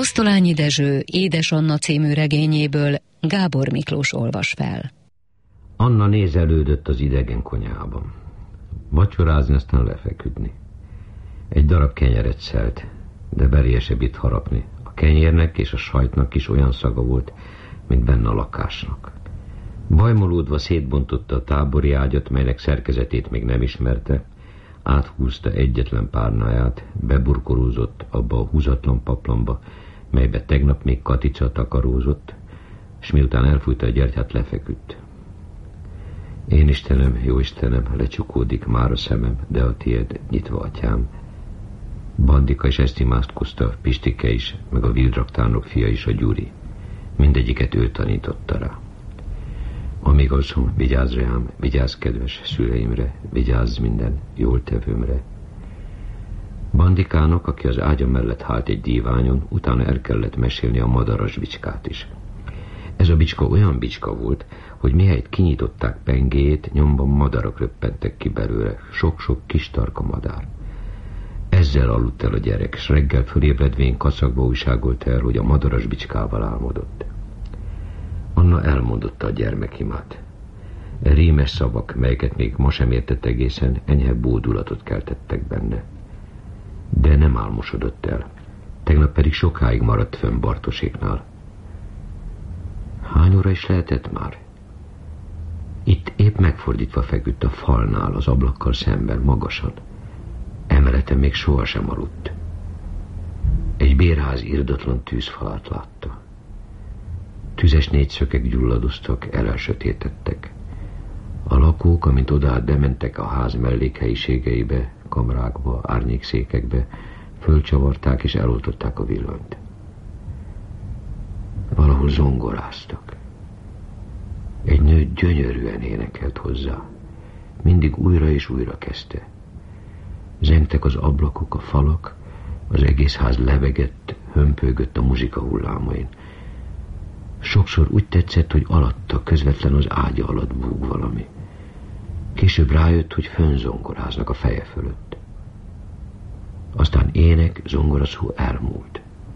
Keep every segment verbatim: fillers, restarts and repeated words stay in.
Kosztolányi Dezső Édes Anna című regényéből Gábor Miklós olvas fel. Anna nézelődött az idegen konyhában. Vacsorázni, aztán lefeküdni. Egy darab kenyeret szelt, de beléje se bírt harapni. A kenyérnek és a sajtnak is olyan szaga volt, mint benne a lakásnak. Bajmolódva szétbontotta a tábori ágyat, melynek szerkezetét még nem ismerte, áthúzta egyetlen párnáját, beburkolózott abba a húzatlan paplamba, melybe tegnap még Katica takarózott, és miután elfújta a gyertyát, lefeküdt. Én Istenem, jó Istenem, lecsukódik már a szemem, de a tiéd nyitva, atyám. Bandika is ezt imádkozta, Pistike is, meg a vildraktárnok fia is, a Gyuri. Mindegyiket ő tanította rá. Amíg alszom, vigyázz rám, vigyázz kedves szüleimre, vigyázz minden jól tevőmre. Bandikának, aki az ágya mellett hált egy díványon, utána el kellett mesélni a madaras bicskát is. Ez a bicska olyan bicska volt, hogy mihelyt kinyitották pengéjét, nyomban madarak röppentek ki belőle, sok-sok kis tarka madár. Ezzel aludt el a gyerek, s reggel fölébredvén kacagba újságolt el, hogy a madaras bicskával álmodott. Anna elmondotta a gyermekimát. E rímes szavak, melyeket még ma sem értett egészen, enyhe bódulatot keltettek benne. De nem álmosodott el. Tegnap pedig sokáig maradt fönn Bartoséknál. Hány óra is lehetett már? Itt épp megfordítva feküdt a falnál, az ablakkal szemben, magasan. Emeleten még sohasem aludt. Egy bérház irdatlan tűzfalát látta. Tüzes négyszökek gyulladoztak, elelsötétettek. A lakók, amint odaállt, bementek a ház mellékhelyiségeibe, kamrákba, árnyékszékekbe, fölcsavarták és eloltották a villanyt. Valahol zongoráztak. Egy nő gyönyörűen énekelt hozzá. Mindig újra és újra kezdte. Zengtek az ablakok, a falak, az egész ház levegett, hömpölygött a muzsika hullámain. Sokszor úgy tetszett, hogy alatta, közvetlen az ágya alatt búg valami. Később rájött, hogy fönzongoráznak a feje fölött. Aztán ének, zongoraszó elmúlt.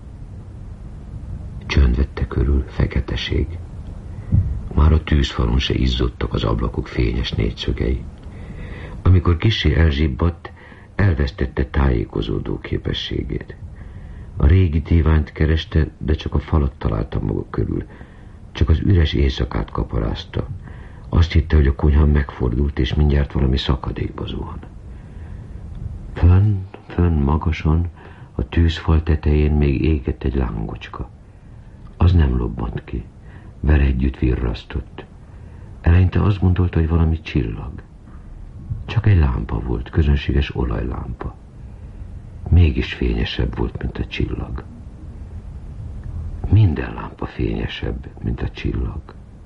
Csönd vette körül, feketeség. Már a tűzfalon se izzottak az ablakok fényes négyszögei. Amikor kissé elzsibbadt, elvesztette tájékozódó képességét. A régi díványt kereste, de csak a falat találta maga körül. Csak az üres éjszakát kaparázta. Azt hitte, hogy a konyha megfordult, és mindjárt valami szakadékba zuhan. Fönn, fönn magasan, a tűzfal tetején még égett egy lángocska. Az nem lobbant ki. Vele együtt virrasztott. Eleinte azt gondolta, hogy valami csillag. Csak egy lámpa volt, közönséges olajlámpa. Mégis fényesebb volt, mint a csillag. Minden lámpa fényesebb, mint a csillag.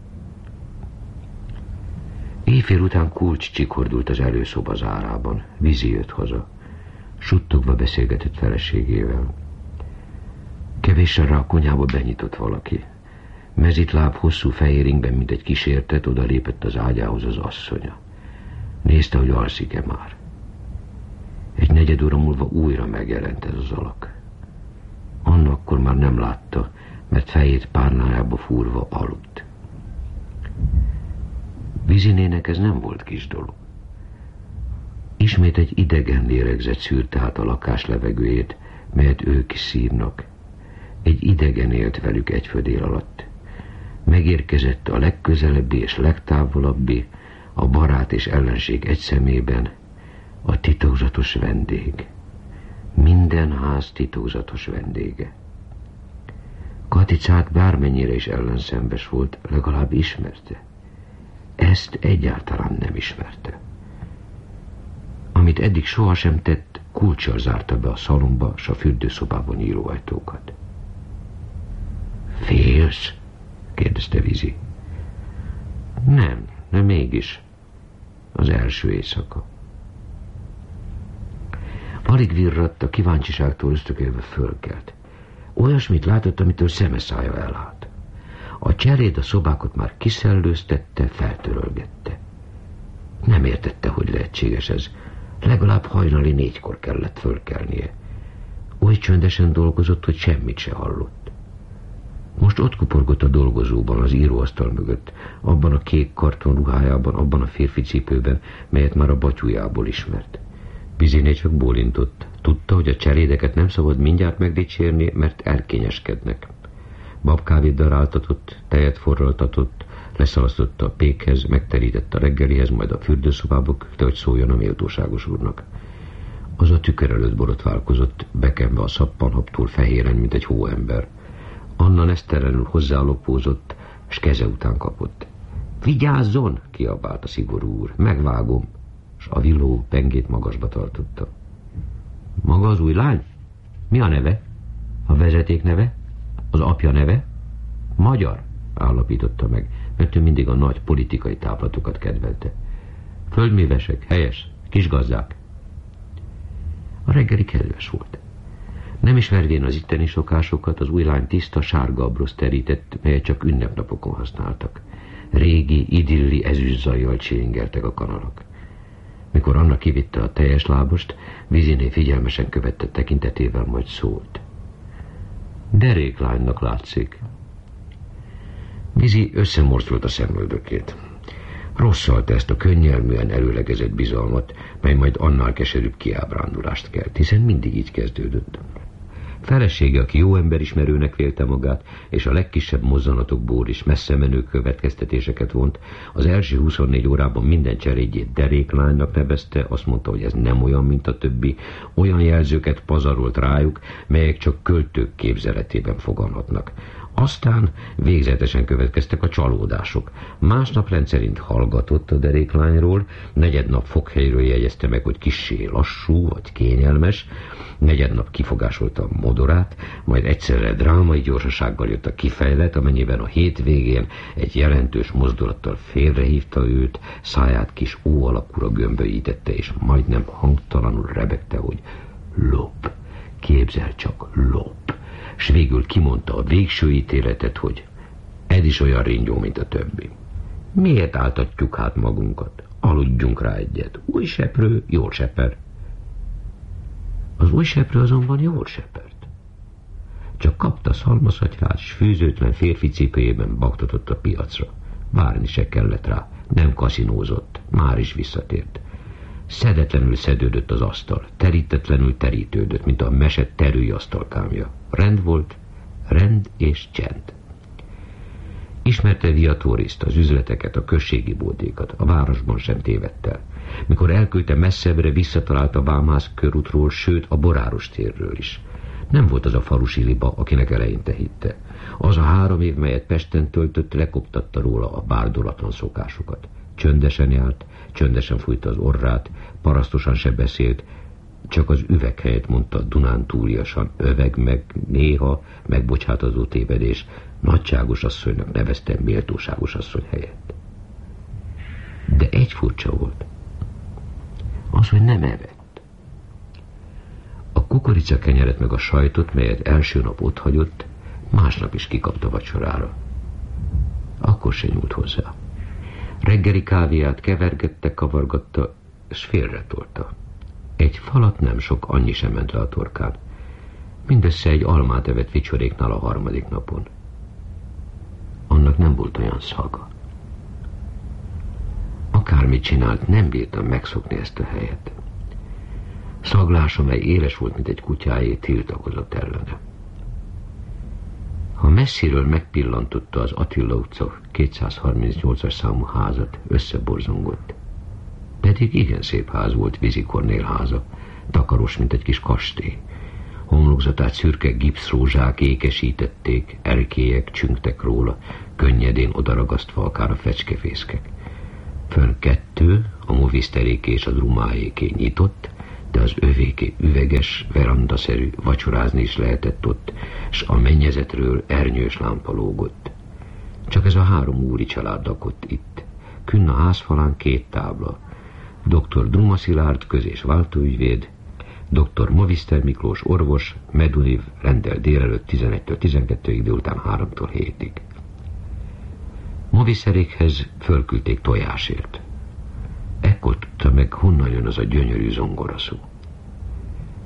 Éjfél után kulcs csikordult az előszoba zárában. Vizi jött haza. Suttogva beszélgetett feleségével. Kevéssel rá a konyhába benyitott valaki. Mezitláb hosszú fehér ingben, mint egy kísértet, oda lépett az ágyához az asszonya. Nézte, hogy alszik-e már. Egy negyed óra múlva újra megjelent ez az alak. Anna akkor már nem látta, mert fejét párnájába fúrva aludt. Vizinének ez nem volt kis dolog. Ismét egy idegen lélegzet szűrte át a lakás levegőjét, melyet ők is szívnak. Egy idegen élt velük egy födél alatt. Megérkezett a legközelebbi és legtávolabbi, a barát és ellenség egy szemében, a titokzatos vendég. Minden ház titokzatos vendége. Katicát bármennyire is ellenszembes volt, legalább ismerte. Ezt egyáltalán nem ismerte. Amit eddig sohasem tett, kulccsal zárta be a szalomba s a fürdőszobában nyíló ajtókat. Félsz? kérdezte Vizi. Nem, de mégis. Az első éjszaka. Alig virradt, a kíváncsiságtól ösztökélve fölkelt. Olyasmit látott, amitől szemeszája elállt. A cseréd a szobákat már kiszellőztette, feltörölgette. Nem értette, hogy lehetséges ez. Legalább hajnali négykor kellett fölkelnie. Oly csöndesen dolgozott, hogy semmit se hallott. Most ott kuporgott a dolgozóban, az íróasztal mögött, abban a kék karton ruhájában, abban a férfi cipőben, melyet már a batyújából ismert. Biziné csak bólintott. Tudta, hogy a cselédeket nem szabad mindjárt megdicsérni, mert elkényeskednek. Babkávét daráltatott, tejet forraltatott, leszalasztotta a pékhez, megterítette a reggelihez, majd a fürdőszobába küldte, hogy szóljon a méltóságos úrnak. Az a tükör előtt borotválkozott, bekenve a szappanhabtól fehéren, mint egy hóember. Anna nesztelenül hozzálopózott, s keze után kapott. Vigyázzon! Kiabált a szigorú úr. Megvágom! S a villó pengét magasba tartotta. Maga az új lány? Mi a neve? A vezeték neve? Az apja neve? Magyar, állapította meg, mert ő mindig a nagy politikai táblatokat kedvelte. Földművesek, helyes, kisgazdák. A reggeli kedves volt. Nem ismervén az itteni szokásokat, az új lány tiszta, sárga abrosz terített, melyet csak ünnepnapokon használtak. Régi, idilli ezüstzajjal csilingeltek a kanalak. Mikor Anna kivitte a teljes lábost, Biziné figyelmesen követte tekintetével, majd szólt. Deréklánynak látszik. Bizi összemorcolt a szemöldökét. Rosszalta ezt a könnyelműen előlegezett bizalmat, mely majd annál keserűbb kiábrándulást kelt, hiszen mindig így kezdődött. Felesége, aki jó emberismerőnek vélte magát, és a legkisebb mozzanatokból is messze menő következtetéseket vont, az első huszonnégy órában minden cserédjét deréklánynak nevezte, azt mondta, hogy ez nem olyan, mint a többi, olyan jelzőket pazarolt rájuk, melyek csak költők képzeletében foganhatnak. Aztán végzetesen következtek a csalódások. Másnap rendszerint hallgatott a deréklányról, negyednap foghelyről jegyezte meg, hogy kissé lassú vagy kényelmes, negyednap kifogásolta a modorát, majd egyszerre drámai gyorsasággal jött a kifejlet, amennyiben a hétvégén egy jelentős mozdulattal félrehívta őt, száját kis ó alakúra gömbölyítette, és majdnem hangtalanul rebegte, hogy lop, képzel csak, lop. S végül kimondta a végső ítéletet, hogy ez is olyan ringyó, mint a többi. Miért áltatjuk hát magunkat? Aludjunk rá egyet. Új seprő jól seper. Az új seprő azonban jól sepert. Csak kapta szalmaszatyrát, s fűzőtlen férfi cipőjében baktatott a piacra. Várni se kellett rá, nem kaszinózott, már is visszatért. Szedetlenül szedődött az asztal, terítetlenül terítődött, mint a mese terői asztalkámja. Rend volt, rend és csend. Ismerte Viatoriszt, az üzleteket, a községi bódékat, a városban sem tévedt el. Mikor elküldte messzebbre, visszatalált a Vámház körútról, sőt a Boráros térről is. Nem volt az a falusi liba, akinek eleinte hitte. Az a három év, melyet Pesten töltött, lekoptatta róla a bárdolatlan szokásokat. Csöndesen járt, csöndesen fújta az orrát, parasztosan se beszélt, csak az üveg helyett mondta dunántúliasan, öveg meg néha megbocsátazó tévedés, nagyságos asszonynak nevezte méltóságos asszony helyett. De egy furcsa volt, az, hogy nem evett. A kukorica kenyeret meg a sajtot, melyet első nap ott hagyott, másnap is kikapta vacsorára. Akkor se nyúlt hozzá. Reggeli kávéját kevergette, kavargatta, és félretolta. Egy falat nem sok, annyi sem ment le a torkán. Mindössze egy almát evett vicsoréknál a harmadik napon. Annak nem volt olyan szaga. Akármit csinált, nem bírtam megszokni ezt a helyet. Szaglása, mely éles volt, mint egy kutyáé, tiltakozott ellene. Ha messziről megpillantotta az Attila utca kétszázharmincnyolcas számú házat, összeborzongott. Pedig igen szép ház volt Vizi Kornél háza, takaros, mint egy kis kastély. Homlokzatát szürke gipszrózsák ékesítették, erkélyek csüngtek róla, könnyedén odaragasztva akár a fecskefészkek. Fönn kettő, a moviszteréké és a drumáéké nyitott, de az övéké üveges, verandaszerű, vacsorázni is lehetett ott, s a mennyezetről ernyős lámpa lógott. Csak ez a három úri család lakott itt. Künn a házfalán két tábla. doktor Druma Szilárd, köz- és váltóügyvéd, doktor Moviszter Miklós orvos, Meduniv rendel délelőtt tizenegytől tizenkettőig, délután háromtól hétig. Moviszterékhez fölküldték tojásért. Ekkor tudta meg, honnan jön az a gyönyörű zongoraszó.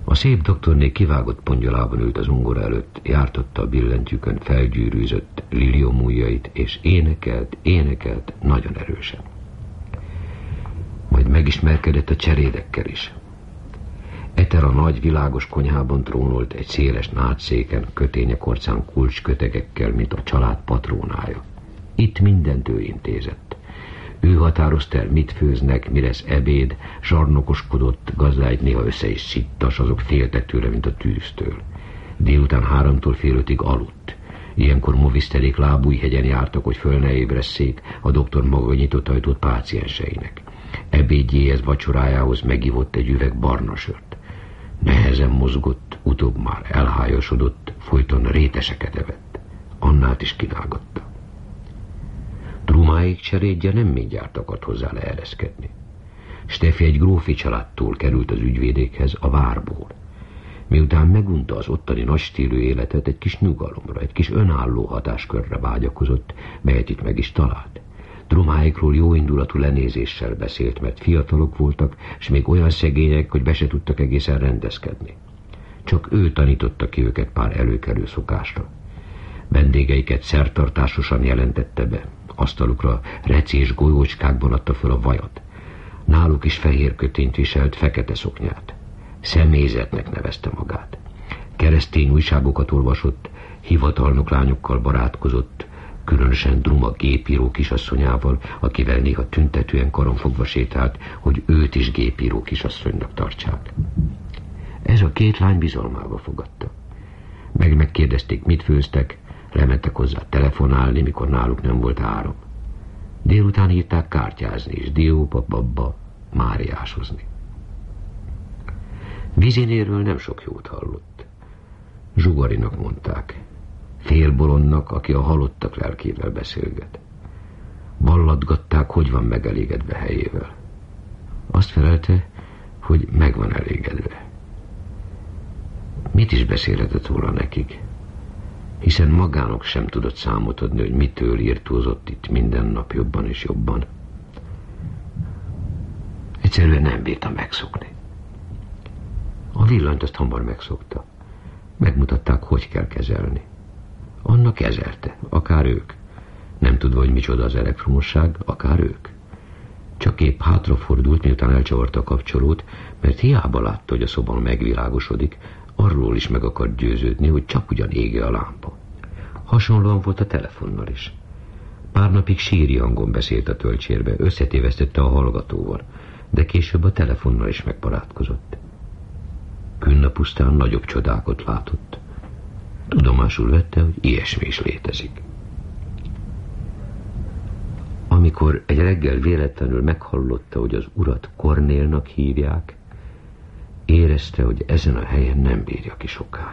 A szép doktorné kivágott pongyolában ült az ongora előtt, jártotta a billentyűkön felgyűrűzött liliomujjait, és énekelt, énekelt nagyon erősen. Majd megismerkedett a cserédekkel is. Eter a nagy világos konyhában trónolt egy széles nádszéken, kötények orcán kulcskötegekkel, mint a család patrónája. Itt mindent ő intézett. Ő határozta el, mit főznek, mi lesz ebéd, zsarnokoskodott, gazdáit néha össze is szittas, azok féltek tőle, mint a tűztől. Délután háromtól fél ötig aludt. Ilyenkor movisztelék lábújhegyen jártak, hogy föl ne ébresszék, a doktor maga nyitott ajtót pácienseinek. Ebédjéhez, vacsorájához megivott egy üveg barna sört. Nehezen mozgott, utóbb már elhályosodott, folyton réteseket evett. Annát is kínálgatta. Trumáék cserédje nem mindjárt akart hozzá leereszkedni. Steffi egy grófi családtól került az ügyvédékhez a várból. Miután megunta az ottani nagystílű életet, egy kis nyugalomra, egy kis önálló hatáskörre vágyakozott, melyet itt meg is talált. Trumáékról jóindulatú lenézéssel beszélt, mert fiatalok voltak, és még olyan szegények, hogy be se tudtak egészen rendezkedni. Csak ő tanította ki őket pár előkelő szokásra. Vendégeiket szertartásosan jelentette be. Asztalukra recés golyócskákban adta föl a vajat. Náluk is fehér kötényt viselt, fekete szoknyát. Személyzetnek nevezte magát. Keresztény újságokat olvasott, hivatalnok lányokkal barátkozott, különösen Druma gépíró kisasszonyával, akivel néha tüntetően karonfogva sétált, hogy őt is gépíró kisasszonynak tartsák. Ez a két lány bizalmába fogadta. Meg megkérdezték, mit főztek, lementek hozzá telefonálni, mikor náluk nem volt áram. Délután írták kártyázni, és dióba, babba, máriásozni. Vizinéről nem sok jót hallott. Zsugarinak mondták. Félbolondnak, aki a halottak lelkével beszélget. Vallatgatták, hogy van megelégedve helyével. Azt felelte, hogy meg van elégedve. Mit is beszélhetett volna nekik? Hiszen magának sem tudott számot adni, hogy mitől írtózott itt minden nap jobban és jobban. Egyszerűen nem bírta megszokni. A villanyt azt hamar megszokta. Megmutatták, hogy kell kezelni. Anna kezelte, akár ők. Nem tudva, hogy micsoda az elektromosság, akár ők. Csak épp hátrafordult, miután elcsavarta a kapcsolót, mert hiába látta, hogy a szoba megvilágosodik, arról is meg akart győződni, hogy csak ugyan ége a lámpa. Hasonlóan volt a telefonnal is. Pár napig síri hangon beszélt a töltsérbe, összetévesztette a hallgatóval, de később a telefonnal is megbarátkozott. Künna pusztán nagyobb csodákat látott. Tudomásul vette, hogy ilyesmi is létezik. Amikor egy reggel véletlenül meghallotta, hogy az urat Kornélnak hívják, érezte, hogy ezen a helyen nem bírja ki sokáig.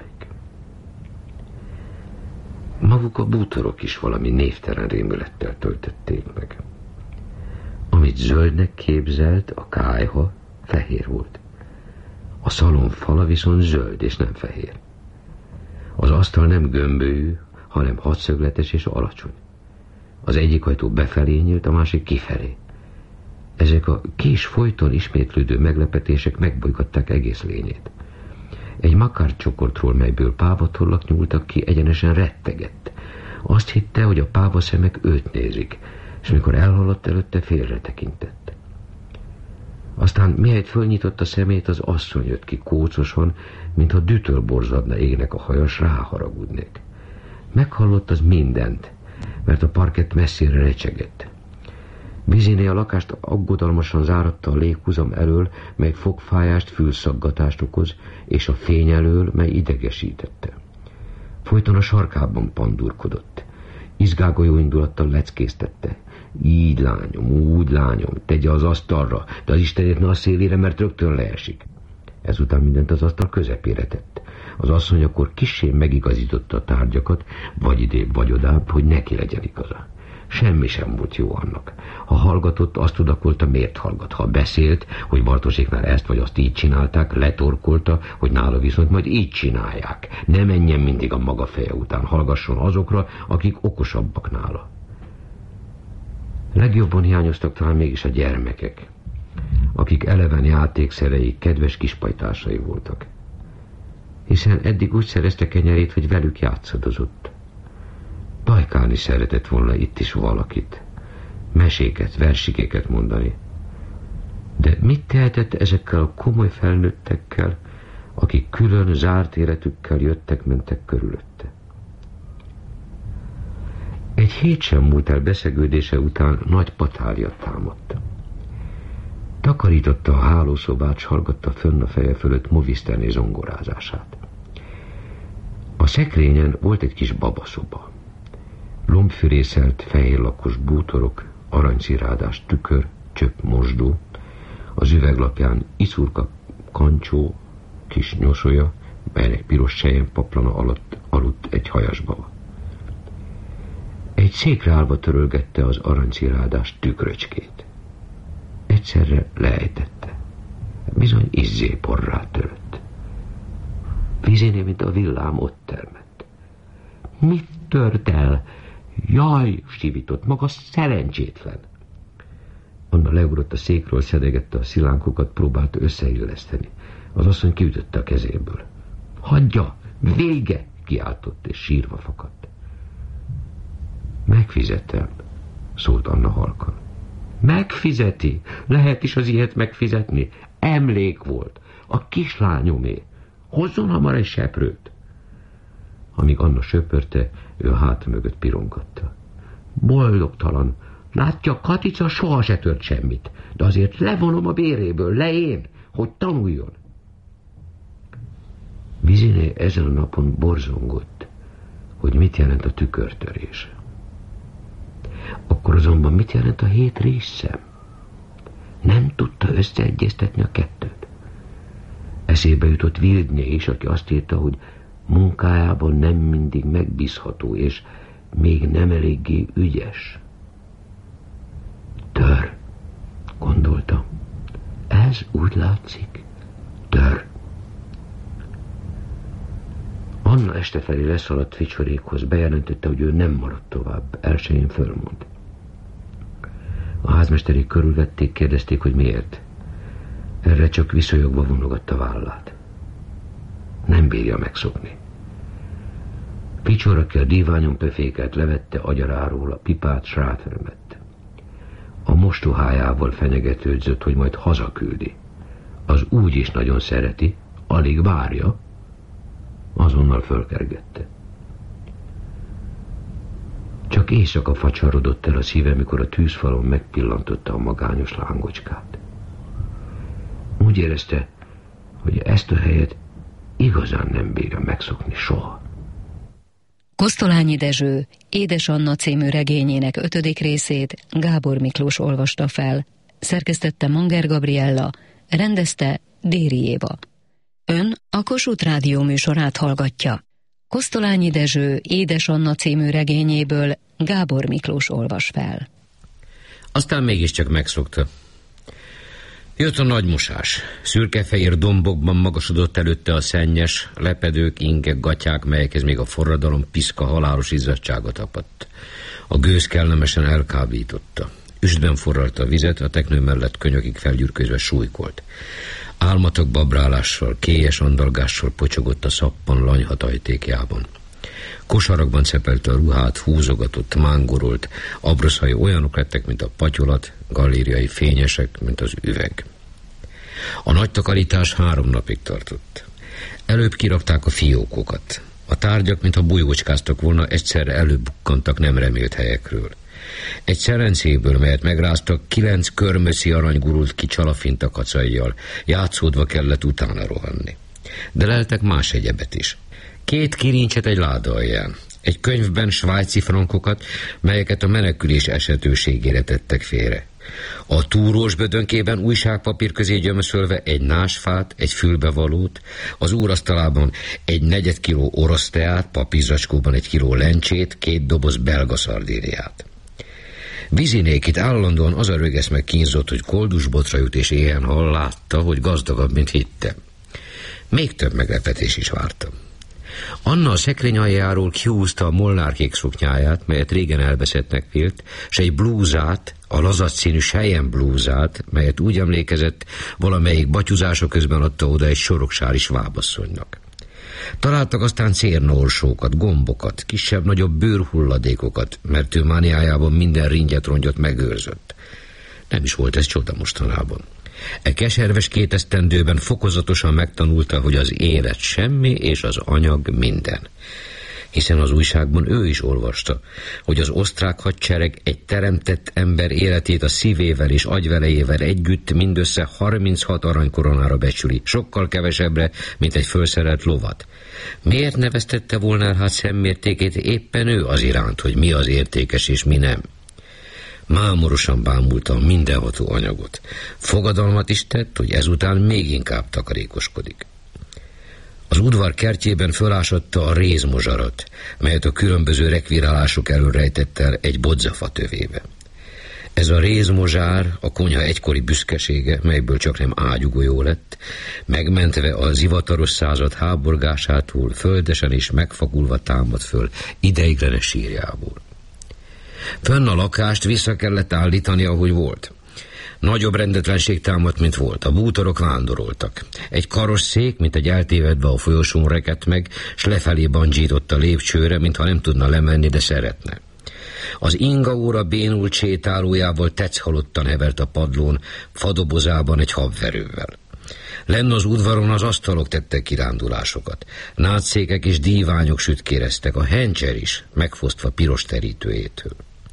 Maguk a bútorok is valami névtelen rémülettel töltötték meg. Amit zöldnek képzelt, a kályha fehér volt. A szalon fala viszont zöld és nem fehér. Az asztal nem gömbölyű, hanem hatszögletes és alacsony. Az egyik ajtó befelé nyílt, a másik kifelé. Ezek a kis folyton ismétlődő meglepetések megbolygatták egész lényét. Egy makár csokortról, melyből pávatollak nyúltak ki, egyenesen rettegett. Azt hitte, hogy a páva szemek őt nézik, és mikor elhaladt előtte, félre tekintett. Aztán mihelyt fölnyitotta szemét, az asszony jött ki kócosan, mintha dütöl borzadna égnek a haja, s ráharagudnék. Meghallott az mindent, mert a parkett messzire recsegett. Viziné a lakást aggodalmasan záratta a léghúzam elől, mely fogfájást, fülszaggatást okoz, és a fény elől, mely idegesítette. Folyton a sarkában pandurkodott. Izgágolyó indulattal leckésztette. Így lányom, úgy lányom, tegye az asztalra, de az Istenét ne a szélére, mert rögtön leesik. Ezután mindent az asztal közepére tett. Az asszony akkor kissé megigazította a tárgyakat, vagy idébb, vagy odább, hogy neki legyen igaza. Semmi sem volt jó annak. Ha hallgatott, azt tudakolta, miért hallgat. Ha beszélt, hogy Bartoséknál ezt vagy azt így csinálták, letorkolta, hogy nála viszont majd így csinálják. Ne menjen mindig a maga feje után, hallgasson azokra, akik okosabbak nála. Legjobban hiányoztak talán mégis a gyermekek, akik eleven játékszerei, kedves kispajtásai voltak. hiszen eddig úgy szerezte kenyerét, hogy velük játszadozott. Bajkálni szeretett volna itt is valakit, meséket, versikéket mondani. De mit tehetett ezekkel a komoly felnőttekkel, akik külön zárt életükkel jöttek-mentek körülötte? Egy hét sem múlt el beszegődése után nagy patárja támadta. Takarította a hálószobát, s hallgatta fönn a feje fölött Moviszterné zongorázását. A szekrényen volt egy kis babaszoba. Lombfűrészelt, fehérlakos bútorok, aranyszirádás tükör, csöpp mosdó, az üveglapján iszurka kancsó, kis nyosolya, melynek piros selyempaplana alatt aludt egy hajasbaba. Egy székre állva törölgette az aranyszirádás tükröcskét. Egyszerre leejtette. Bizony izzé porrá törött. Viziné, mint a villám, ott termett. Mit tört el? Jaj, sivított, maga szerencsétlen. Anna leugrott a székről, szedegette a szilánkokat, próbálta összeilleszteni. Az asszony kiütötte a kezéből. Hagyja, vége! Kiáltott, és sírva fakadt. Megfizetem, szólt Anna halkan. Megfizeti? Lehet is az ilyet megfizetni? Emlék volt. A kislányomé. Hozzon hamar egy seprőt. Amíg Anna söpörte, ő a háta mögött pirongatta. Boldogtalan. Látja, Katica soha se tört semmit, de azért levonom a béréből, le én, hogy tanuljon. Viziné ezen a napon borzongott, hogy mit jelent a tükörtörés. Akkor azonban mit jelent a hét résszem? Nem tudta összeegyeztetni a kettőt. Eszébe jutott Vildnyé is, aki azt írta, hogy munkájában nem mindig megbízható, és még nem eléggé ügyes. Tör, gondolta. Ez úgy látszik. Tör. Anna este felé leszaladt Ficsorékhoz, bejelentette, hogy ő nem maradt tovább, elsőjén fölmond. A házmesterék körülvették, kérdezték, hogy miért. Erre csak viszonyogva vonogatta vállát. Nem bírja megszokni. Ficsor, aki a díványon pöfékelt, levette agyaráról a pipát, s rátörmett. A mostohájával fenyegetődzött, hogy majd hazaküldi. Az úgy is nagyon szereti, alig várja. Azonnal fölkergette. Csak éjszaka facsarodott el a szíve, mikor a tűzfalon megpillantotta a magányos lángocskát. Úgy érezte, hogy ezt a helyet igazán nem bírja megszokni soha. Kosztolányi Dezső Édes Anna című regényének ötödik részét Gábor Miklós olvasta fel, szerkesztette Manger Gabriella, rendezte Déri Éva. Ön a Kossuth Rádió műsorát hallgatja. Kosztolányi Dezső Édes Anna című regényéből Gábor Miklós olvas fel. Aztán mégiscsak megszokta. Jött a nagy mosás. Szürke-fehér dombokban magasodott előtte a szennyes, lepedők, ingek, gatyák, melyekhez még a forradalom piszka halálos izzadtsága tapadt. A gőz kellemesen elkábította. Üstben forralta a vizet, a teknő mellett könyökig felgyürközve súlykolt. Álmatok babrálással, kélyes andalgással pocsogott a szappan lanyhatajtékjában. Kosarakban szepelte a ruhát, húzogatott, mángorolt, abroszai olyanok lettek, mint a patyolat, galériai fényesek, mint az üveg. A nagy takarítás három napig tartott. Előbb kirakták a fiókokat. A tárgyak, mintha bujócskáztak volna, egyszerre előbukkantak nem remélt helyekről. Egy szerencéből, melyet megráztak, kilenc körmöszi arany gurult ki csalafinta kacajjal, játszódva kellett utána rohanni. De leltek más egyebet is. Két kirincset egy láda alján, egy könyvben svájci frankokat, melyeket a menekülés esetőségére tettek félre. A túrós bödönkében újságpapír közé gyömöszölve egy násfát, egy fülbevalót, az úrasztalában egy negyed kiló orosz teát, papírzacskóban egy kiló lencsét, két doboz belga szardíniát. Vizinék itt állandóan az a rögesz meg kínzott, hogy koldusbotra jut és éhen hal, látta, hogy gazdagabb, mint hittem. Még több meglepetés is vártam. Anna a szekrény aljáról kihúzta a molnárkék szoknyáját, melyet régen elveszettnek vélt, s egy blúzát, a lazac színű selyem blúzát, melyet úgy emlékezett, valamelyik batyuzása közben adta oda egy soroksári svábasszonynak. Találtak aztán cérnaorsókat, gombokat, kisebb-nagyobb bőrhulladékokat, mert ő mániájában minden ringyet rongyot megőrzött. Nem is volt ez csoda mostanában. E keserves két esztendőben fokozatosan megtanulta, hogy az élet semmi, és az anyag minden. Hiszen az újságban ő is olvasta, hogy az osztrák hadsereg egy teremtett ember életét a szívével és agyvelejével együtt mindössze harminchat aranykoronára becsüli, sokkal kevesebbre, mint egy fölszerelt lovat. Miért ne vesztette volna el hát szemmértékét éppen ő az iránt, hogy mi az értékes és mi nem? Mámorosan bámulta a mindenható anyagot. Fogadalmat is tett, hogy ezután még inkább takarékoskodik. Az udvar kertjében fölásatta a rézmozsarat, melyet a különböző rekvirálások elől rejtett el egy bodzafa tövébe. Ez a rézmozsár a konyha egykori büszkesége, melyből csak nem ágyugolyó lett, megmentve a zivataros század háborgásától, földesen és megfakulva támad föl ideiglenes sírjából. Fönn a lakást vissza kellett állítani, ahogy volt. Nagyobb rendetlenség támadt, mint volt. A bútorok vándoroltak. Egy karosszék, mint egy eltévedve a folyosón rekedt meg, s lefelé bandzsított a lépcsőre, mintha nem tudna lemenni, de szeretne. Az ingaóra bénult sétálójával tetszhalottan hevert a padlón, fadobozában egy habverővel. Lenn az udvaron az asztalok tettek kirándulásokat. Nádszékek és díványok sütkéreztek, a hencser is, megfosztva piros terítőjétől.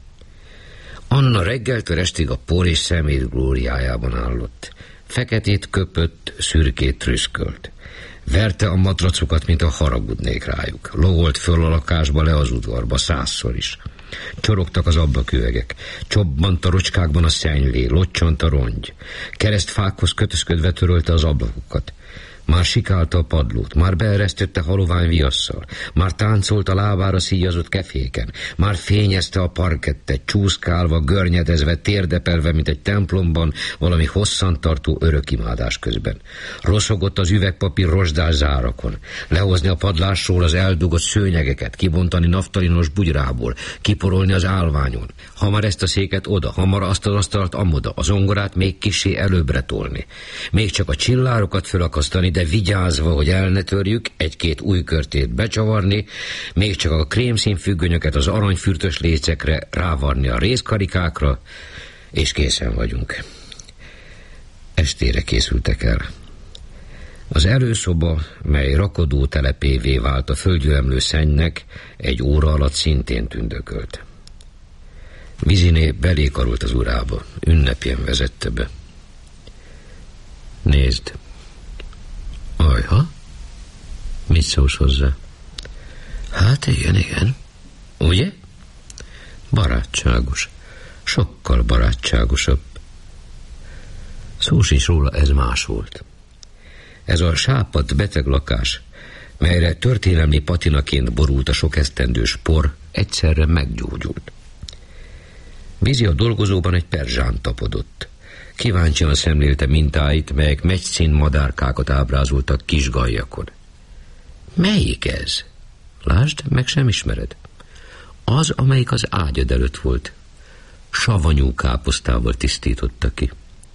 Anna reggeltől estig a por és szemét glóriájában állott. Feketét köpött, szürkét trüszkölt. Verte a matracokat, mint a haragudnék rájuk. Logolt föl a lakásba, le az udvarba, százszor is. Csorogtak az ablaküvegek, csobbant a rocskákban a szenylé, locsant a rongy. Keresztfákhoz kötözködve törölte az ablakokat. Már sikálta a padlót, már beeresztette halovány viasszal, már táncolt a lábára szíjazott keféken, már fényezte a parkettet, csúszkálva, görnyedezve, térdepelve, mint egy templomban, valami hosszantartó örökimádás közben. Roszogott az üvegpapír rozsdás zárakon, lehozni a padlásról az eldugott szőnyegeket, kibontani naftalinos bugyrából, kiporolni az állványon, hamar ezt a széket oda, hamar azt az asztalt amoda, az zongorát még kissé előbbre tolni, még csak a csillárokat fölakasztani, de vigyázva, hogy el ne törjük, egy-két új körtét becsavarni, még csak a krémszín függönyöket az aranyfürtös lécekre rávarni a rézkarikákra, és készen vagyunk. Estére készültek el. Az előszoba, mely rakodó telepévé vált a földgyülemlő szennynek, egy óra alatt szintén tündökölt. Viziné belékarolt az urába, ünnepjen vezette be. Nézd! Ajha? Mit szólsz hozzá? Hát igen, igen. Ugye? Barátságos. Sokkal barátságosabb. Szó sincs róla, ez más volt. Ez a sápadt beteg lakás, melyre történelmi patinaként borult a sok esztendős por, egyszerre meggyógyult. Vizi a dolgozóban egy perzsánt tapodott. Kíváncsian szemlélte mintáit, melyek meccsin madárkákat ábrázoltak kis gallyakon. Melyik ez? Lásd, meg sem ismered. Az, amelyik az ágyad előtt volt. Savanyú káposztával tisztította ki.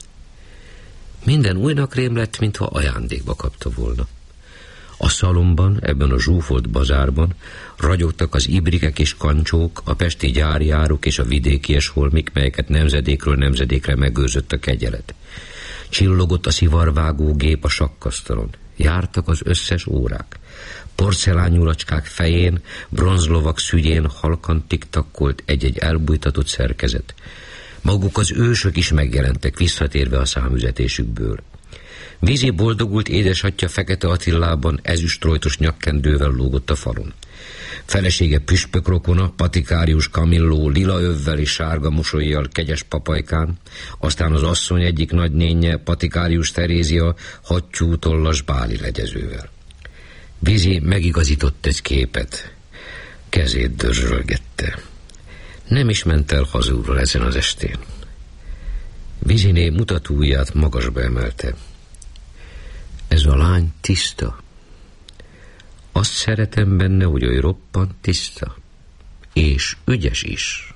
Minden újnak rém lett, mintha ajándékba kapta volna. A szalomban, ebben a zsúfolt bazárban ragyogtak az ibrikek és kancsók, a pesti gyárjárok és a vidékies holmik, melyeket nemzedékről nemzedékre megőrzött a kegyelet. Csillogott a szivarvágó gép a sakkasztalon. Jártak az összes órák. Porcelánnyulacskák fején, bronzlovak szügyén halkan tiktakkolt egy-egy elbújtatott szerkezet. Maguk az ősök is megjelentek, visszatérve a számüzetésükből. Vizi boldogult édesatja Fekete Attilában ezüstrojtos nyakkendővel lógott a falon. Felesége püspök rokona, patikárius Kamilló lila övvel és sárga mosollyal kegyes papajkán, aztán az asszony egyik nagynénje, patikárius Terézia hattyú tollas báli legyezővel. Vizi megigazított egy képet, kezét dörzsölgette. Nem is ment el hazúról ezen az estén. Viziné mutatóujját magasba emelte. Ez a lány tiszta. Azt szeretem benne, hogy ő roppant tiszta. És ügyes is.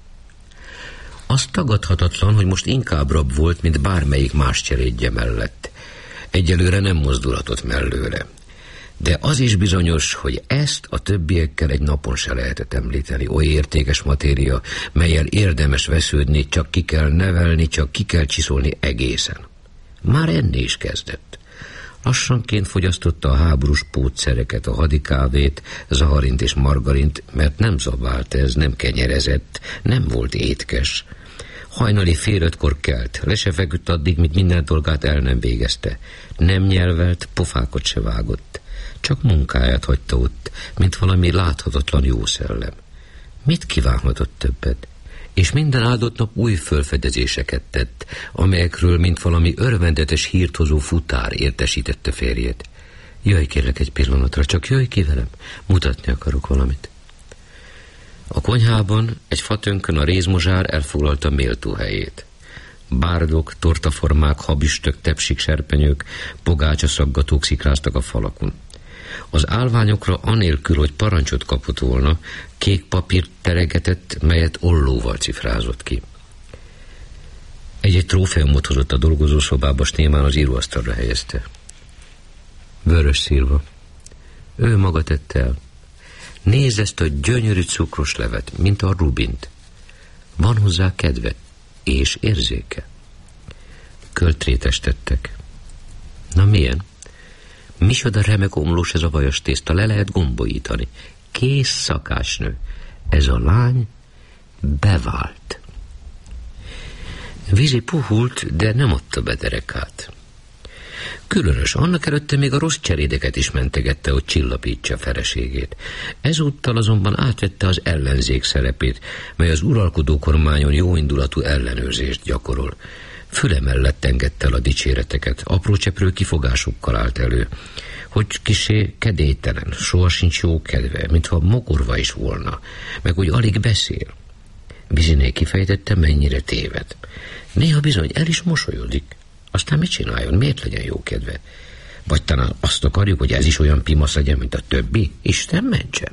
Az tagadhatatlan, hogy most inkább rab volt, mint bármelyik más cserédje mellett. Egyelőre nem mozdulhatott mellőle. De az is bizonyos, hogy ezt a többiekkel egy napon se lehetett említeni. Oly értékes matéria, mellyel érdemes vesződni, csak ki kell nevelni, csak ki kell csiszolni egészen. Már enni is kezdett. Lassanként fogyasztotta a háborús pótszereket, a hadikávét, zaharint és margarint, mert nem zabált ez, nem kenyerezett, nem volt étkes. Hajnali fél ötkor kelt, le se feküdt addig, míg minden dolgát el nem végezte. Nem nyelvelt, pofákat se vágott. Csak munkáját hagyta ott, mint valami láthatatlan jó szellem. Mit kívánhatott többet? És minden áldott nap új fölfedezéseket tett, amelyekről, mint valami örvendetes hírthozó futár értesítette férjét. Jöjj kérlek egy pillanatra, csak jöjj ki velem, mutatni akarok valamit. A konyhában egy fatönkön a rézmozsár elfoglalta méltó helyét. Bárdok, tortaformák, habüstök, tepsik, serpenyők, pogácsaszaggatók szikráztak a falakon. Az állványokra anélkül, hogy parancsot kapott volna, kék papírt teregetett, melyet ollóval cifrázott ki. Egy-egy trófeumot hozott a dolgozószobába, s némán az íróasztalra helyezte. Vörös szilva. Ő maga tette el. Nézd ezt a gyönyörű cukros levet, mint a rubint. Van hozzá kedve és érzéke. Költrétes tettek. Na milyen? Micsoda remek omlós ez a vajas tészta, le lehet gombolítani. Kész szakásnő. Ez a lány bevált. Vizi puhult, de nem adta be derekát. Különös, annak előtte még a rossz cserédeket is mentegette, hogy csillapítsa feleségét. Ezúttal azonban átvette az ellenzék szerepét, mely az uralkodó kormányon jóindulatú ellenőrzést gyakorol. Füle mellett engedte el a dicséreteket, apró cseprő kifogásokkal állt elő, hogy kisé kedélytelen, sohasincs jó kedve, mintha mogorva is volna, meg hogy alig beszél. Viziné kifejtette, mennyire téved. Néha bizony el is mosolyodik. Aztán mit csináljon? Miért legyen jó kedve? Vagy talán azt akarjuk, hogy ez is olyan pimasz legyen, mint a többi? Isten mentsen!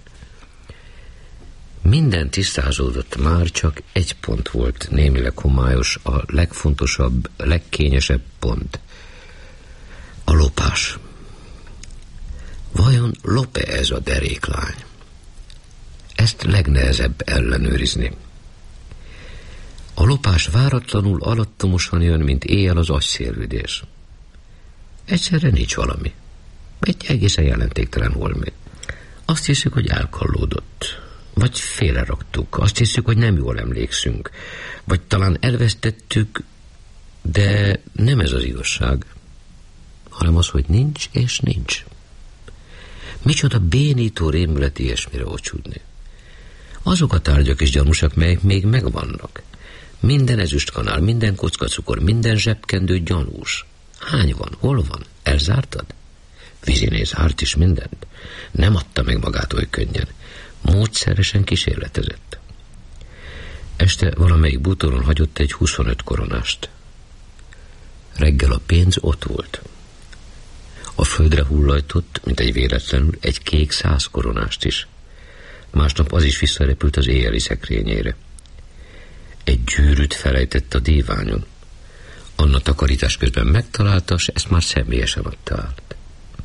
Minden tisztázódott már, csak egy pont volt némileg homályos, a legfontosabb, legkényesebb pont. A lopás. Vajon lop-e ez a deréklány? Ezt legnehezebb ellenőrizni. A lopás váratlanul alattomosan jön, mint éjjel az agyszélődés. Egyszerre nincs valami. Egy egészen jelentéktelen holmi. Azt hiszük, hogy elkallódott. Vagy félreraktuk. Azt hiszük, hogy nem jól emlékszünk. Vagy talán elvesztettük, de nem ez az igazság, hanem az, hogy nincs és nincs. Micsoda bénító rémület ilyesmire ocsúdni. Azok a tárgyak és gyanúsak, melyek még megvannak. Minden ezüstkanál, minden kockacukor, minden zsebkendő gyanús. Hány van? Hol van? Elzártad? Viziné zárt is mindent. Nem adta meg magát oly könnyen. Módszeresen kísérletezett. Este valamelyik bútoron hagyott egy huszonöt koronást. Reggel a pénz ott volt. A földre hullajtott, mint egy véletlenül, egy kék száz koronást is. Másnap az is visszarepült az éjjeli szekrényére. Egy gyűrűt felejtett a díványon. Anna takarítás közben megtalálta, s ezt már személyesen adta át.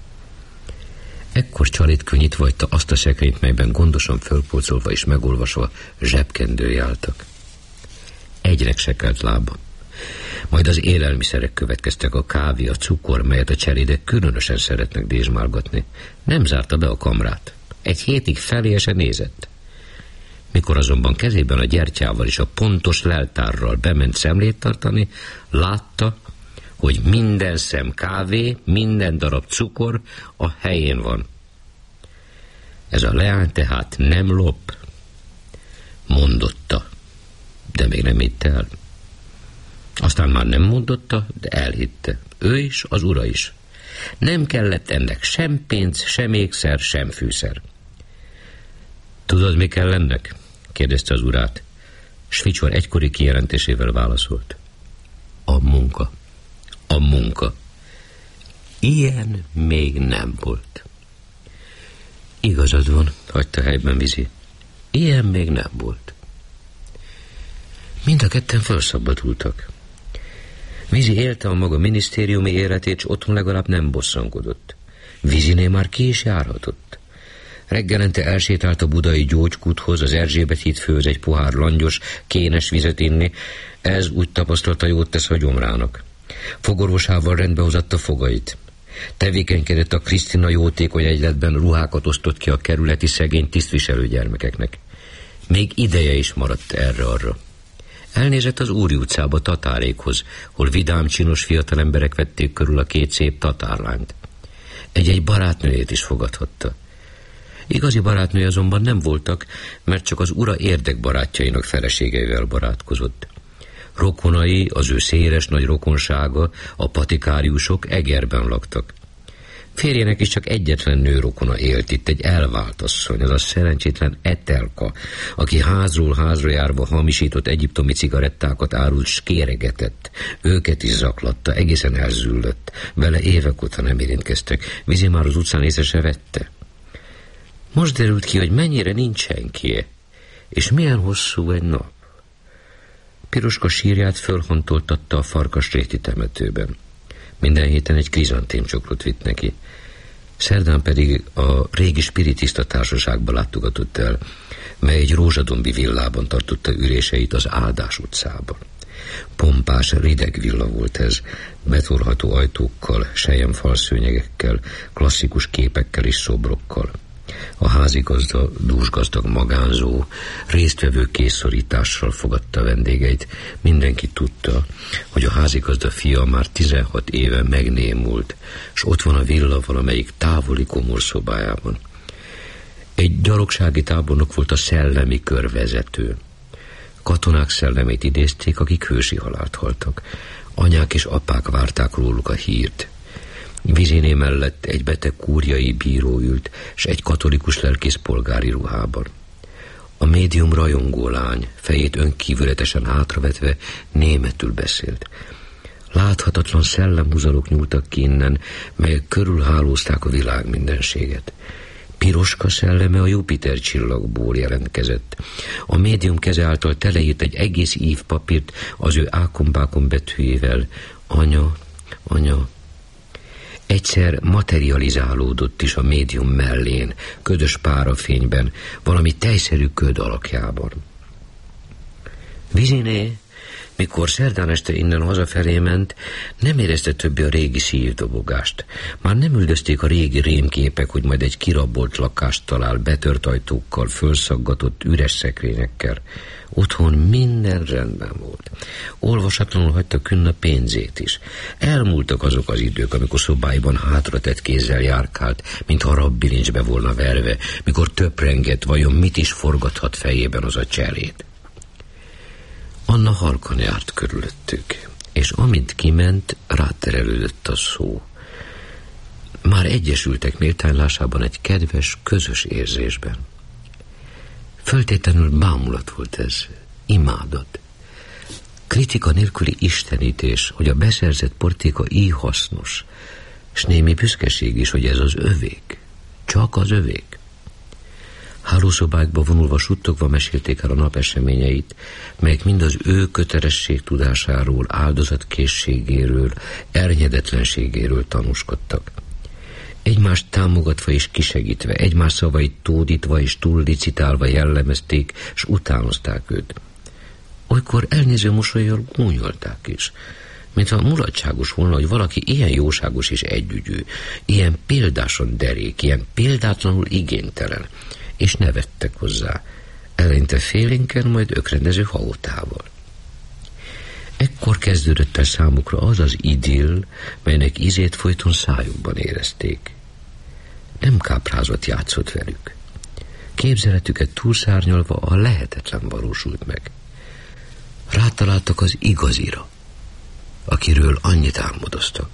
Ekkor csalét könnyítve hagyta azt a szekrényt, melyben gondosan fölpolcolva és megolvasva zsebkendői álltak. Egynek se kelt lába. Majd az élelmiszerek következtek, a kávé, a cukor, melyet a cselédek különösen szeretnek dézsmálgatni. Nem zárta be a kamrát. Egy hétig felé se nézett. Mikor azonban kezében a gyertyával és a pontos leltárral bement szemlét tartani, látta, hogy minden szem kávé, minden darab cukor a helyén van. Ez a leány tehát nem lop. Mondotta, de még nem hitte el. Aztán már nem mondotta, de elhitte. Ő is, az ura is. Nem kellett ennek sem pénz, sem ékszer, sem fűszer. Tudod, mi kell ennek? Kérdezte az urát. Svicsor egykori kijelentésével válaszolt. A munka. A munka. Ilyen még nem volt. Igazad van, hagyta helyben Vizi. Ilyen még nem volt. Mind a ketten felszabadultak. Vizi élte a maga minisztériumi életét, s otthon legalább nem bosszankodott. Viziné már ki is járhatott. Reggelente elsétált a budai gyógykúthoz, az Erzsébet híd főz egy pohár langyos, kénes vizet inni, ez úgy tapasztalta, jót tesz a gyomrának. Fogorvosával rendbehozatta fogait. Tevékenykedett a Krisztina jótékony egyletben, ruhákat osztott ki a kerületi szegény tisztviselő gyermekeknek. Még ideje is maradt erre-arra. Elnézett az Úri utcába Tatárékhoz, hol vidám, csinos fiatalemberek vették körül a két szép tatárlányt. Egy-egy barátnőjét is fogadhatta. Igazi barátnője azonban nem voltak, mert csak az ura érdekbarátjainak feleségeivel barátkozott. Rokonai, az ő széles nagy rokonsága, a patikáriusok Egerben laktak. Férjének is csak egyetlen nő rokona élt itt, egy elvált asszony, az a szerencsétlen Etelka, aki házról házra járva hamisított egyiptomi cigarettákat árult, s kéregetett. Őket is zaklatta, egészen elzüllött. Vele évek óta nem érintkeztek. Vizi már az utcán észre se vette. Most derült ki, hogy mennyire nincs senkie, és milyen hosszú egy nap. Piroska sírját fölhantoltatta a Farkasréti temetőben. Minden héten egy krizantémcsokrot vitt neki. Szerdán pedig a régi spiritista társaságba látogatott el, mely egy rózsadombi villában tartotta üréseit az Áldás utcában. Pompás, rideg villa volt ez, betörható ajtókkal, selyemfalszőnyegekkel, klasszikus képekkel és szobrokkal. A házigazda dúsgazdag magánzó, résztvevő készszorítással fogadta vendégeit. Mindenki tudta, hogy a házigazda fia már tizenhat éve megnémult, s ott van a villa valamelyik távoli komorszobájában. Egy gyalogsági tábornok volt a szellemi körvezető. Katonák szellemét idézték, akik hősi halált haltak. Anyák és apák várták róluk a hírt. Viziné mellett egy beteg kúriai bíró ült, s egy katolikus lelkész polgári ruhában. A médium rajongó lány, fejét önkívületesen hátravetve, németül beszélt. Láthatatlan szellemhúzalok nyúltak ki innen, melyek körülhálózták a világ mindenséget. Piroska szelleme a Jupiter csillagból jelentkezett. A médium keze által teleírt egy egész ív papírt az ő ákombákon betűjével. Anya, anya. Egyszer materializálódott is a médium mellén, ködös párafényben, valami tejszerű köd alakjában. Viziné, mikor szerdán este innen hazafelé ment, nem érezte többé a régi szívdobogást. Már nem üldözték a régi rémképek, hogy majd egy kirabolt lakást talál, betört ajtókkal, fölszaggatott üres szekrényekkel. Otthon minden rendben volt. Olvasatlanul hagyta künn a pénzét is. Elmúltak azok az idők, amikor szobáiban hátratett kézzel járkált, mintha rabbilincsbe volna verve, mikor töprengett, vajon mit is forgathat fejében az a cserét. Anna halkan járt körülöttük, és amint kiment, ráterelődött a szó. Már egyesültek méltánylásában egy kedves, közös érzésben. Föltétlenül bámulat volt ez, imádat. Kritika nélküli istenítés, hogy a beszerzett portéka így hasznos, s némi büszkeség is, hogy ez az övék, csak az övék. Hálószobákba vonulva suttogva mesélték el a nap eseményeit, melyek mind az ő kötelesség tudásáról, áldozatkészségéről, ernyedetlenségéről tanúskodtak. Egymást támogatva és kisegítve, egymás szavait tódítva és túllicitálva jellemezték, s utánozták őt. Olykor elnéző mosollyal gúnyolták is, mintha mulatságos volna, hogy valaki ilyen jóságos és együgyű, ilyen példáson derék, ilyen példátlanul igénytelen, és nevettek hozzá, eleinte félénken, majd ökrendező hahotával. Ekkor kezdődött el számukra az az idill, melynek ízét folyton szájukban érezték. Nem káprázott játszott velük. Képzeletüket túlszárnyalva a lehetetlen valósult meg. Rátaláltak az igazira, akiről annyit álmodoztak.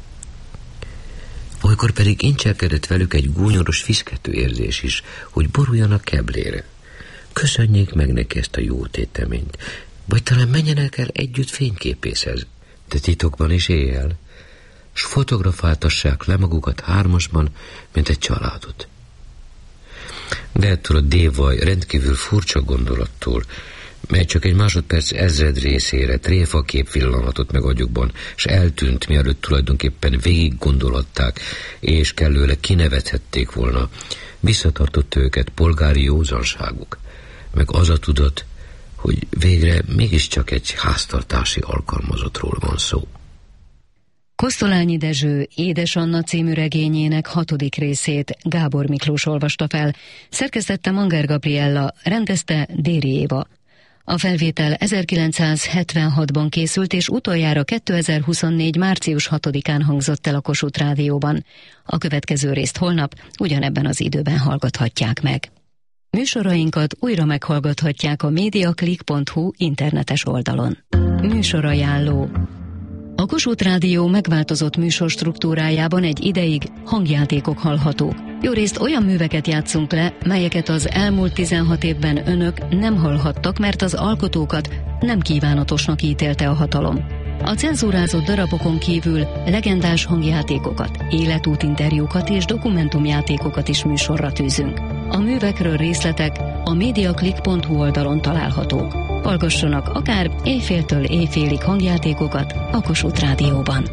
Olykor pedig incselkedett velük egy gúnyoros fiszkető érzés is, hogy boruljanak keblére. Köszönjék meg neki ezt a jó téteményt, vagy talán menjenek el együtt fényképészhez, de titokban is éjjel, s fotografáltassák le magukat hármasban, mint egy családot. De ettől a dévaj rendkívül furcsa gondolattól mely csak egy másodperc ezred részére tréfa kép pillanatot meg agyukban, s eltűnt, mielőtt tulajdonképpen végig gondolhatták, és kellőleg kinevethették volna, visszatartott őket polgári józanságuk, meg az a tudat, hogy végre mégiscsak egy háztartási alkalmazottról van szó. Kosztolányi Dezső Édes Anna című regényének hatodik részét Gábor Miklós olvasta fel, szerkesztette Manger Gabriella, rendezte Déri Éva. A felvétel ezerkilencszázhetvenhatban készült, és utoljára kétezer-huszonnégy. március hatodikán hangzott el a Kossuth Rádióban. A következő részt holnap ugyanebben az időben hallgathatják meg. Műsorainkat újra meghallgathatják a mediaclick pont hu internetes oldalon. Műsorajánló. A Kossuth Rádió megváltozott műsorstruktúrájában egy ideig hangjátékok hallhatók. Jórészt olyan műveket játszunk le, melyeket az elmúlt tizenhat évben önök nem hallhattak, mert az alkotókat nem kívánatosnak ítélte a hatalom. A cenzúrázott darabokon kívül legendás hangjátékokat, életútinterjúkat és dokumentumjátékokat is műsorra tűzünk. A művekről részletek a mediaclick pont hu oldalon találhatók. Hallgassanak akár éjféltől éjfélig hangjátékokat a Kossuth Rádióban.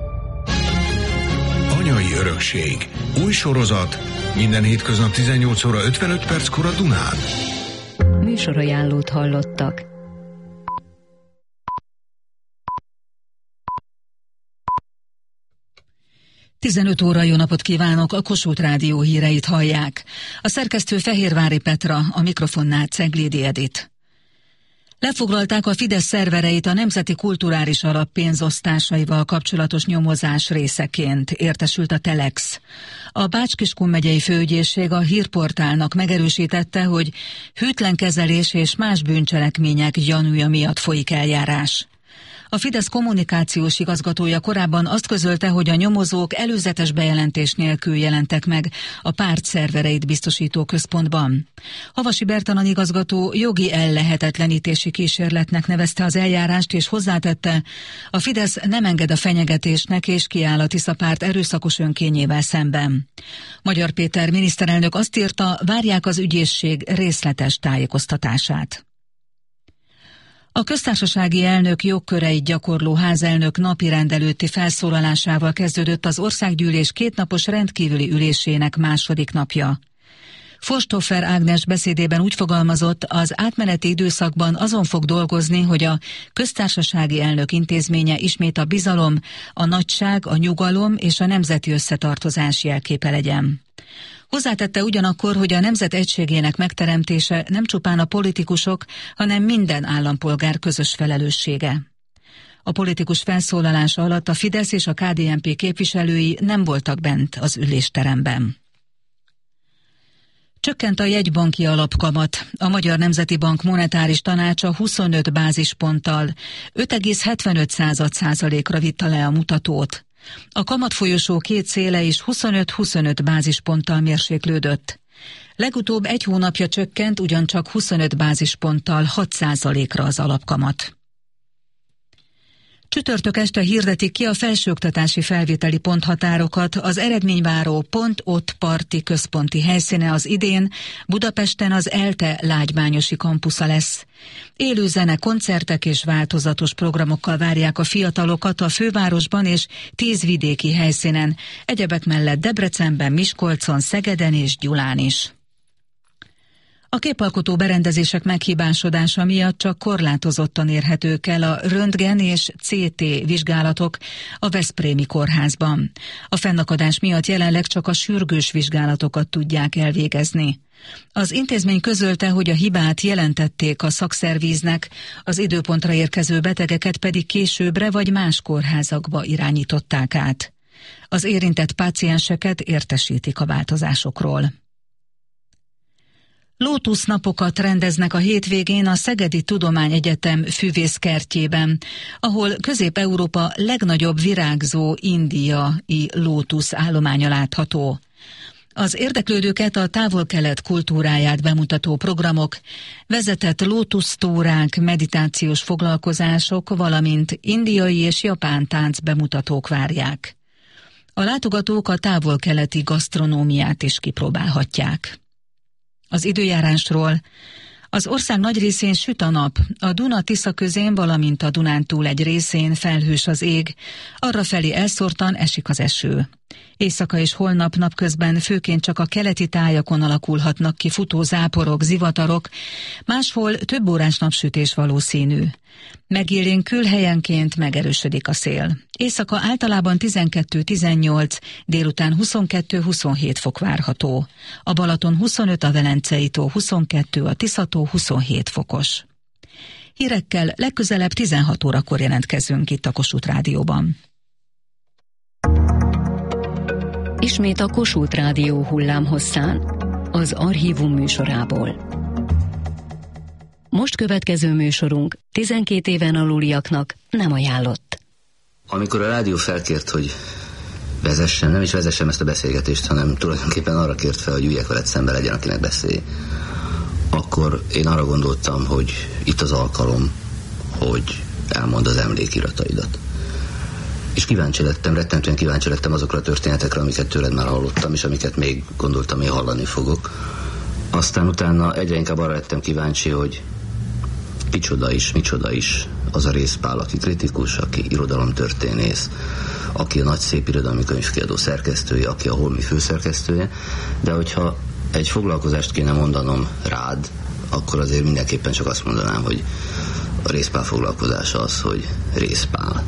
Anyai örökség. Új sorozat. Minden hétköznap tizennyolc óra ötvenöt perckor a Dunán. Műsorajánlót hallottak. tizenöt óra, jó napot kívánok, a Kossuth Rádió híreit hallják. A szerkesztő Fehérvári Petra, a mikrofonnál Ceglédi Edit. Lefoglalták a Fidesz szervereit a Nemzeti Kulturális Alap pénzosztásaival kapcsolatos nyomozás részeként, értesült a Telex. A Bács-Kiskun megyei főügyészség a hírportálnak megerősítette, hogy hűtlen kezelés és más bűncselekmények gyanúja miatt folyik eljárás. A Fidesz kommunikációs igazgatója korábban azt közölte, hogy a nyomozók előzetes bejelentés nélkül jelentek meg a párt szervereit biztosító központban. Havasi Bertalan igazgató jogi ellehetetlenítési kísérletnek nevezte az eljárást, és hozzátette, a Fidesz nem enged a fenyegetésnek és kiáll a Tisza párt erőszakos önkényével szemben. Magyar Péter miniszterelnök azt írta, várják az ügyészség részletes tájékoztatását. A köztársasági elnök jogköreit gyakorló házelnök napirend előtti felszólalásával kezdődött az országgyűlés kétnapos rendkívüli ülésének második napja. Forsthofer Ágnes beszédében úgy fogalmazott, az átmeneti időszakban azon fog dolgozni, hogy a köztársasági elnök intézménye ismét a bizalom, a nagyság, a nyugalom és a nemzeti összetartozás jelképe legyen. Hozzátette ugyanakkor, hogy a nemzet egységének megteremtése nem csupán a politikusok, hanem minden állampolgár közös felelőssége. A politikus felszólalása alatt a Fidesz és a ká dé en pé képviselői nem voltak bent az ülésteremben. Csökkent a jegybanki alapkamat. A Magyar Nemzeti Bank monetáris tanácsa huszonöt bázisponttal, öt egész hetvenöt százalékra vitte le a mutatót. A kamatfolyosó két széle is huszonöt-huszonöt bázisponttal mérséklődött. Legutóbb egy hónapja csökkent ugyancsak huszonöt bázisponttal hat százalékra az alapkamat. Csütörtök este hirdetik ki a felsőoktatási felvételi ponthatárokat, az eredményváró Pont Ott Parti központi helyszíne az idén Budapesten az ELTE lágymányosi kampusza lesz. Élő zene, koncertek és változatos programokkal várják a fiatalokat a fővárosban és tíz vidéki helyszínen, egyebek mellett Debrecenben, Miskolcon, Szegeden és Gyulán is. A képalkotó berendezések meghibásodása miatt csak korlátozottan érhetők el a röntgen és cé té vizsgálatok a veszprémi kórházban. A fennakadás miatt jelenleg csak a sürgős vizsgálatokat tudják elvégezni. Az intézmény közölte, hogy a hibát jelentették a szakszervíznek, az időpontra érkező betegeket pedig későbbre vagy más kórházakba irányították át. Az érintett pácienseket értesítik a változásokról. Lótusznapokat rendeznek a hétvégén a Szegedi Tudományegyetem füvészkertjében, ahol Közép-Európa legnagyobb virágzó indiai lótusz állománya látható. Az érdeklődőket a távol-kelet kultúráját bemutató programok, vezetett lótusztórák, meditációs foglalkozások, valamint indiai és japán tánc bemutatók várják. A látogatók a távol-keleti gasztronómiát is kipróbálhatják. Az időjárásról: Az ország nagy részén süt a nap, a Duna-Tisza közén, valamint a Dunántúl egy részén felhős az ég, arrafelé elszórtan esik az eső. Éjszaka és holnap napközben főként csak a keleti tájakon alakulhatnak ki futó záporok, zivatarok, máshol több órás napsütés valószínű. Megélénkül, helyenként megerősödik a szél. Éjszaka általában tizenkettő-tizennyolc, délután huszonkettő-huszonhét fok várható. A Balaton huszonöt, a Velencei tó huszonkettő, a Tisza-tó huszonhét fokos. Hírekkel legközelebb tizenhat órakor jelentkezünk itt a Kossuth Rádióban. Ismét a Kossuth Rádió hullámhosszán, az Archívum műsorából. Most következő műsorunk tizenkét éven aluliaknak nem ajánlott. Amikor a rádió felkért, hogy vezessem, nem is vezessem ezt a beszélgetést, hanem tulajdonképpen arra kért fel, hogy üljek veled szembe, legyen, akinek beszélj, akkor én arra gondoltam, hogy itt az alkalom, hogy elmondd az emlékirataidat. És kíváncsi lettem, rettentően kíváncsi lettem azokra a történetekre, amiket tőled már hallottam, és amiket még gondoltam, én hallani fogok. Aztán utána egyre inkább arra lettem kíváncsi, hogy micsoda is, micsoda is az a Rész Pál, aki kritikus, aki irodalomtörténész, aki a nagy szép irodalmi könyvkiadó szerkesztője, aki a Holmi főszerkesztője, de hogyha egy foglalkozást kéne mondanom rád, akkor azért mindenképpen csak azt mondanám, hogy a Rész Pál foglalkozása az, hogy Rész Pál.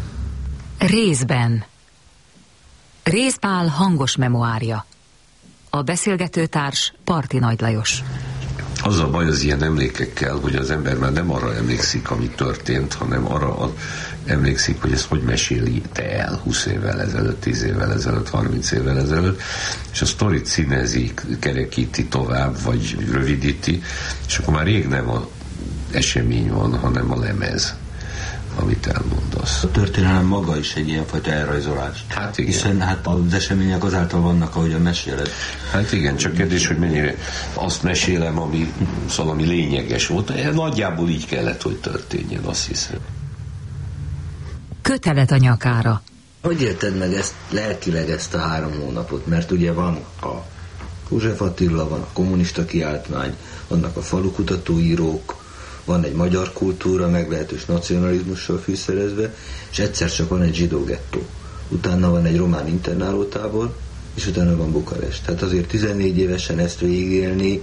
Részben. Rész Pál hangos memoárja. A beszélgetőtárs Parti Nagy Lajos. Az a baj az ilyen emlékekkel, hogy az ember már nem arra emlékszik, ami történt, hanem arra emlékszik, hogy ezt hogy meséli te el húsz évvel ezelőtt, tíz évvel ezelőtt, harminc évvel ezelőtt, és a sztorit színezi, kerekíti tovább, vagy rövidíti, és akkor már rég nem az esemény van, hanem a lemez, amit elmondasz. A történelem maga is egy ilyenfajta elrajzolás. Hát igen. Hiszen hát az események azáltal vannak, ahogy a meséled. Hát igen, csak kérdés, hogy mennyire azt mesélem, ami, szóval, ami lényeges volt. Nagyjából így kellett, hogy történjen, azt hiszem. Kötelet a nyakára. Hogy érted meg ezt lelkileg, ezt a három hónapot? Mert ugye van a József Attila, van a kommunista kiáltmány, vannak a falukutatóírók, van egy magyar kultúra, meglehetős nacionalizmussal fűszerezve, és egyszer csak van egy zsidó gettó. Utána van egy román internálótábor, és utána van Bukarest. Tehát azért tizennégy évesen ezt végigélni,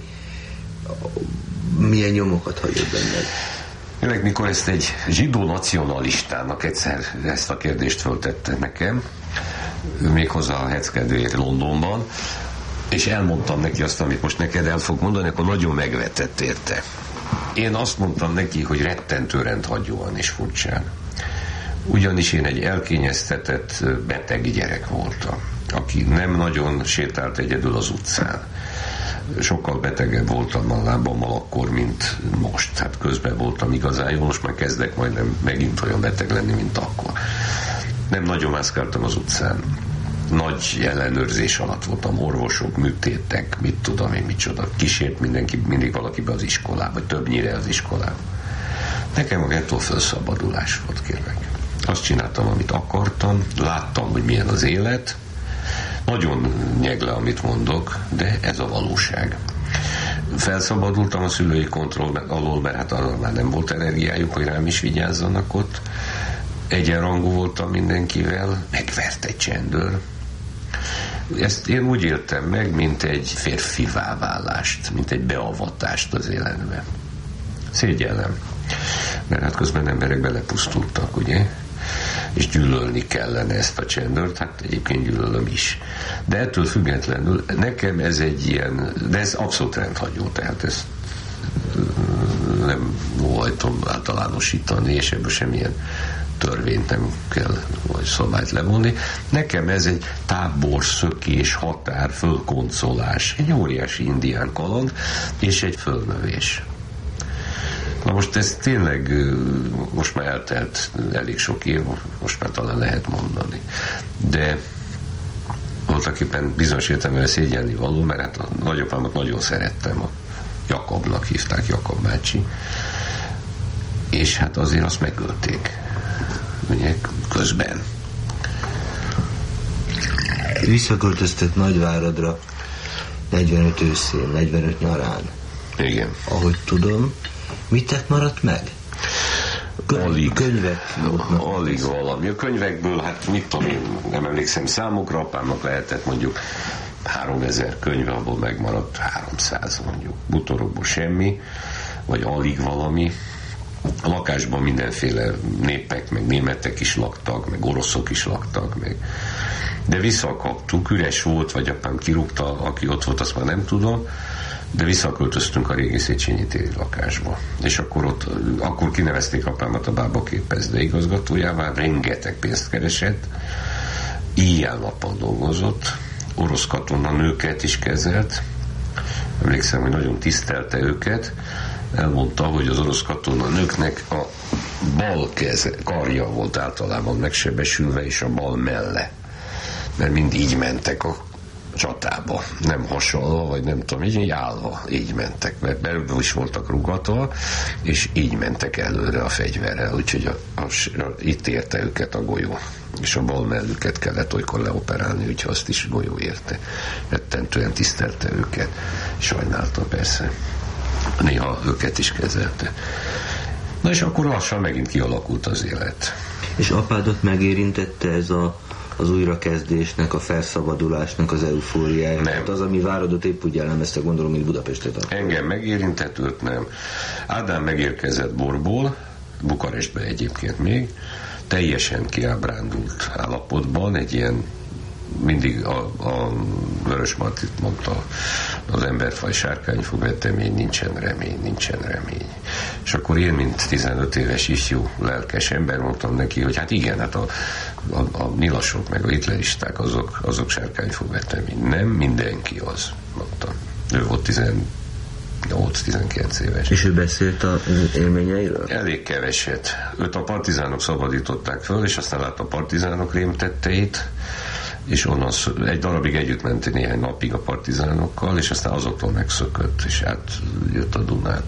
milyen nyomokat hagyott benned? Ennek mikor ezt egy zsidó nacionalistának egyszer ezt a kérdést föltette nekem, méghozzá a Heckedvér Londonban, és elmondtam neki azt, amit most neked el fog mondani, akkor nagyon megvetett érte. Én azt mondtam neki, hogy rettentő rendhagyóan és furcsán. Ugyanis én egy elkényeztetett beteg gyerek voltam, aki nem nagyon sétált egyedül az utcán. Sokkal betegebb voltam a lábammal akkor, mint most. Hát közben voltam igazán jó, most már kezdek majdnem megint olyan beteg lenni, mint akkor. Nem nagyon mászkáltam az utcán. Nagy ellenőrzés alatt voltam, orvosok, műtétek, mit tudom én, micsoda. Kísért mindenki, mindig valaki be az iskolába, vagy többnyire az iskolába. Nekem a gettó felszabadulás volt, kérlek. Azt csináltam, amit akartam, láttam, hogy milyen az élet. Nagyon nyegle, amit mondok, de ez a valóság. Felszabadultam a szülői kontroll alól, mert hát arra már nem volt energiájuk, hogy rám is vigyázzanak ott. Egyenrangú voltam mindenkivel, megvert egy csendőr. Ezt én úgy éltem meg, mint egy férfivá válást, mint egy beavatást az életbe. Szégyellem, mert hát közben emberek belepusztultak, ugye? És gyűlölni kellene ezt a csendőrt, hát egyébként gyűlölöm is. De ettől függetlenül nekem ez egy ilyen, de ez abszolút rendhagyó, tehát ezt nem óhajtom általánosítani, és ebből semmilyen törvényt nem kell, vagy szabályt levonni. Nekem ez egy tábor, szökés, határ, fölkoncolás, egy óriási indián kaland, és egy fölnövés. Na most ez tényleg most már eltelt elég sok év, most már talán lehet mondani. De voltaképpen bizonyos értelemben szégyelni való, mert hát a nagyapámat nagyon szerettem, a Jakabnak hívták, Jakab bácsi, és hát azért azt megölték, ugye, közben. Visszaköltöztök Nagyváradra negyvenöt őszén, negyvenöt nyarán. Igen. Ahogy tudom, mitek maradt meg? Könyv, alig, könyvek alig valami. A könyvekből, hát mit tudom én, nem emlékszem számokra, apámnak lehetett mondjuk háromezer könyve, abból megmaradt háromszáz mondjuk. Bútorokból semmi, vagy alig valami. A lakásban mindenféle népek, meg németek is laktak, meg oroszok is laktak, meg. De visszakaptuk, üres volt, vagy apám kirúgta, aki ott volt, azt már nem tudom, de visszaköltöztünk a régi Széchenyi téri lakásba. És akkor ott, akkor kinevezték apámat a bábaképezde igazgatójává, rengeteg pénzt keresett, éjjel-nappal dolgozott, orosz katona nőket is kezelt, emlékszem, hogy nagyon tisztelte őket, elmondta, hogy az orosz katona nőknek a bal keze, karja volt általában megsebesülve, és a bal melle, mert mind így mentek a csatába, nem hasonló, vagy nem tudom, így állva így mentek, mert belül is voltak rúgatva, és így mentek előre a fegyverrel, úgyhogy a, a, a, itt érte őket a golyó, és a bal mellüket kellett olykor leoperálni, úgyhogy azt is golyó érte. Rettentően tisztelte őket, sajnálta persze. Néha őket is kezelte. Na és akkor lassan megint kialakult az élet. És apádot megérintette ez a az újrakezdésnek, a felszabadulásnak az eufóriája? Nem. Hát az, ami Váradot épp úgy jellemezte, gondolom, mint Budapestet. Akkor. Engem megérintett, őt nem. Ádám megérkezett Borból, Bukarestbe egyébként még, teljesen kiábrándult állapotban, egy ilyen mindig a, a Vörös Martit mondta, az emberfaj sárkányfog vetemény, nincsen remény, nincsen remény. És akkor én, mint tizenöt éves ifjú lelkes ember mondtam neki, hogy hát igen, hát a, a, a nyilasok meg a hitleristák azok, azok sárkányfog vetemény. Nem mindenki az, mondtam. Ő volt tizennyolc-tizenkilenc éves. És ő beszélt az élményeiről? Elég keveset. Őt a partizánok szabadították föl, és aztán látta a partizánok rémtetteit, és onnan egy darabig együtt ment néhány napig a partizánokkal, és aztán azoktól megszökött, és átjött a Dunán.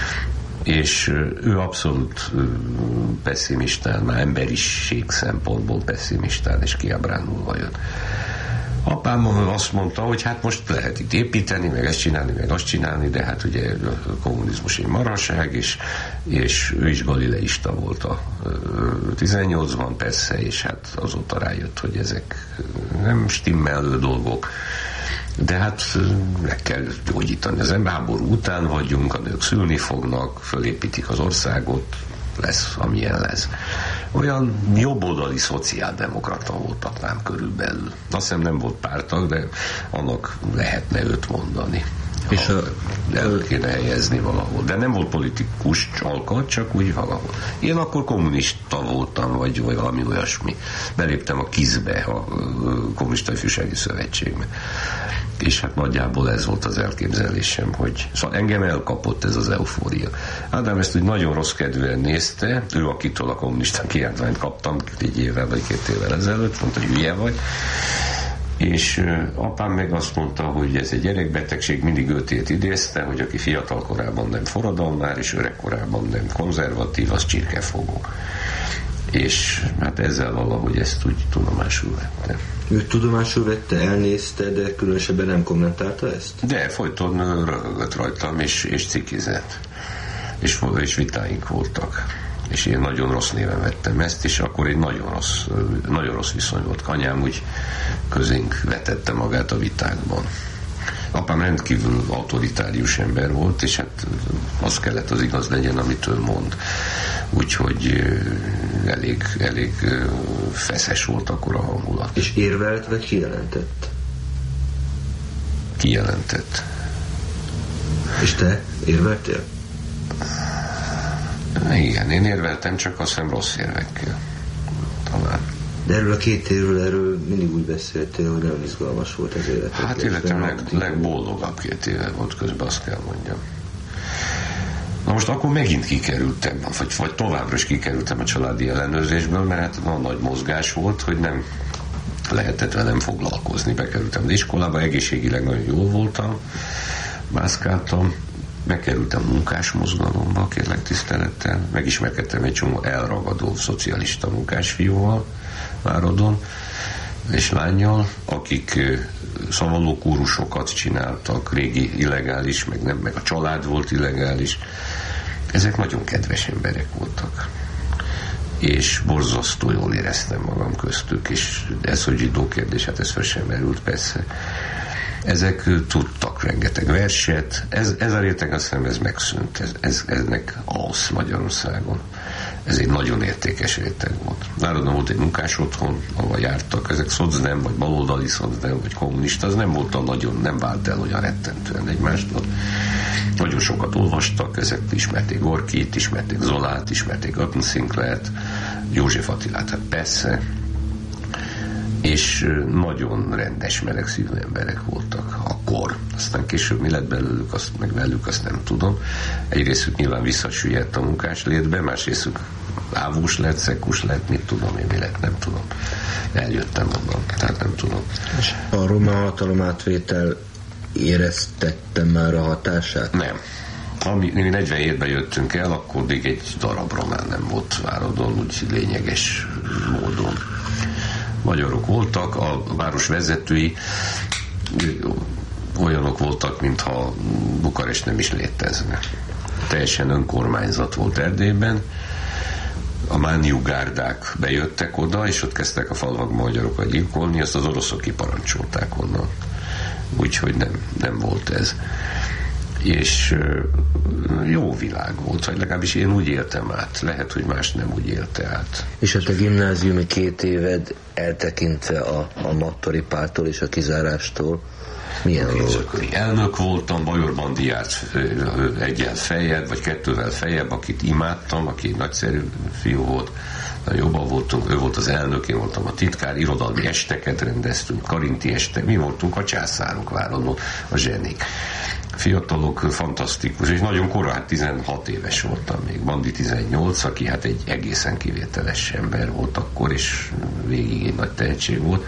És ő abszolút pessimistán, már emberiség szempontból pessimistán és kiábrándulva jött. Apám azt mondta, hogy hát most lehet itt építeni, meg ezt csinálni, meg azt csinálni, de hát ugye a kommunizmus egy marhaság, és, és ő is galileista volt a tizennyolcban persze, és hát azóta rájött, hogy ezek nem stimmelő dolgok, de hát meg kell gyógyítani. Az ember háború után vagyunk, a nők szülni fognak, fölépítik az országot, lesz, amilyen lesz. Olyan jobboldali szociáldemokrata volt apám körülbelül. Azt hiszem nem volt pártag, de annak lehetne őt mondani. És a, el kéne helyezni valahol. De nem volt politikus alkat, csak úgy valahol. Én akkor kommunista voltam, vagy, vagy valami olyasmi. Beléptem a KISZ-be, a Kommunista Ifjúsági Szövetségbe. És hát nagyjából ez volt az elképzelésem, hogy szóval engem elkapott ez az eufória. Ádám ezt úgy nagyon rossz kedvűen nézte, ő akitől a kommunista kiáltványt kaptam egy évvel vagy két évvel ezelőtt, mondta, hogy hülye vagy, és apám meg azt mondta, hogy ez egy gyerekbetegség, mindig őtét idézte, hogy aki fiatal korában nem forradalmár, és öreg korában nem konzervatív, az csirkefogó. És hát ezzel valahogy ezt úgy tudomásul vette. Ő tudomásul vette, elnézte, de különösebben nem kommentálta ezt? De folyton röhögött rajtam, és, és cikizett. És, és vitáink voltak. És én nagyon rossz néven vettem ezt, és akkor egy nagyon rossz, nagyon rossz viszony volt. Anyám úgy közénk vetette magát a vitákban. Apám rendkívül autoritárius ember volt, és hát az kellett az igaz legyen, amit ő mond. Úgyhogy elég, elég feszes volt akkor a hangulat. És érvelt, vagy kijelentett? Kijelentett. És te érveltél? Igen, én érveltem, csak azt hiszem rossz érvekkel. Talán. De erről a két évről, erről mindig úgy beszéltél, hogy nagyon izgalmas volt az élet. Hát életem leg, legboldogabb két éve volt közben, azt kell mondjam. Na most akkor megint kikerültem, vagy, vagy továbbra is kikerültem a családi ellenőrzésből, mert hát olyan nagy mozgás volt, hogy nem lehetett velem foglalkozni. Bekerültem az iskolába, egészségileg nagyon jól voltam, mászkáltam, bekerültem munkásmozgalomba, kérlek tisztelettel, megismerkedtem egy csomó elragadó szocialista munkásfiúval Váradon, és lánnyal, akik szavalókórusokat csináltak, régi illegális, meg, nem, meg a család volt illegális. Ezek nagyon kedves emberek voltak. És borzasztó jól éreztem magam köztük, és ez, hogy zsidó kérdés, hát ez fel sem merült persze. Ezek tudtak rengeteg verset, ez, ez a réteg, azt hiszem, ez megszűnt, ez, ez, eznek az Magyarországon. Ez egy nagyon értékes réteg volt. Národon volt egy munkás otthon, ahol jártak, ezek szocdem, vagy baloldali szocdem, vagy kommunista, az nem volt a nagyon, nem vált el olyan rettentően egymástól. Nagyon sokat olvastak, ezek ismerték Gorkit, ismerték Zolát, ismerték Upton Sinclairt, József Attilát, hát persze, és nagyon rendes, melegszívű emberek voltak akkor. Aztán később mi lett belőlük, azt meg velük, azt nem tudom. Egy részük nyilván visszasüllyedt a munkáslétbe, más részük ávós lett, szekus lett, mit tudom én, mi lett, nem tudom. Eljöttem onnan, tehát nem tudom. És a román hatalomátvétel éreztettem már a hatását? Nem. Ami, mi negyvenhétben jöttünk el, akkor még egy darab román nem volt Váradon, úgy lényeges módon. Magyarok voltak, a város vezetői olyanok voltak, mintha Bukarest nem is létezne. Teljesen önkormányzat volt Erdélyben, a Mániu gárdák bejöttek oda, és ott kezdtek a falvakban magyarokat gyilkolni, azt az oroszok kiparancsolták onnan. Úgyhogy nem, nem volt ez. És jó világ volt, vagy legalábbis én úgy éltem át. Lehet, hogy más nem úgy élte át. És hát a gimnáziumi két éved eltekintve a, a Mattori pártól és a kizárástól milyen volt? Elnök voltam, Bajor Bandi járt egyel feljebb, vagy kettővel feljebb, akit imádtam, aki egy nagyszerű fiú volt. Jobban voltunk, ő volt az elnök, én voltam a titkár, irodalmi esteket rendeztünk, karinti este, mi voltunk a császárok Váradon, a zsenik. Fiatalok, fantasztikus, és nagyon korán, hát tizenhat éves voltam még, Bandi tizennyolc, aki hát egy egészen kivételes ember volt akkor, és végig egy nagy tehetség volt.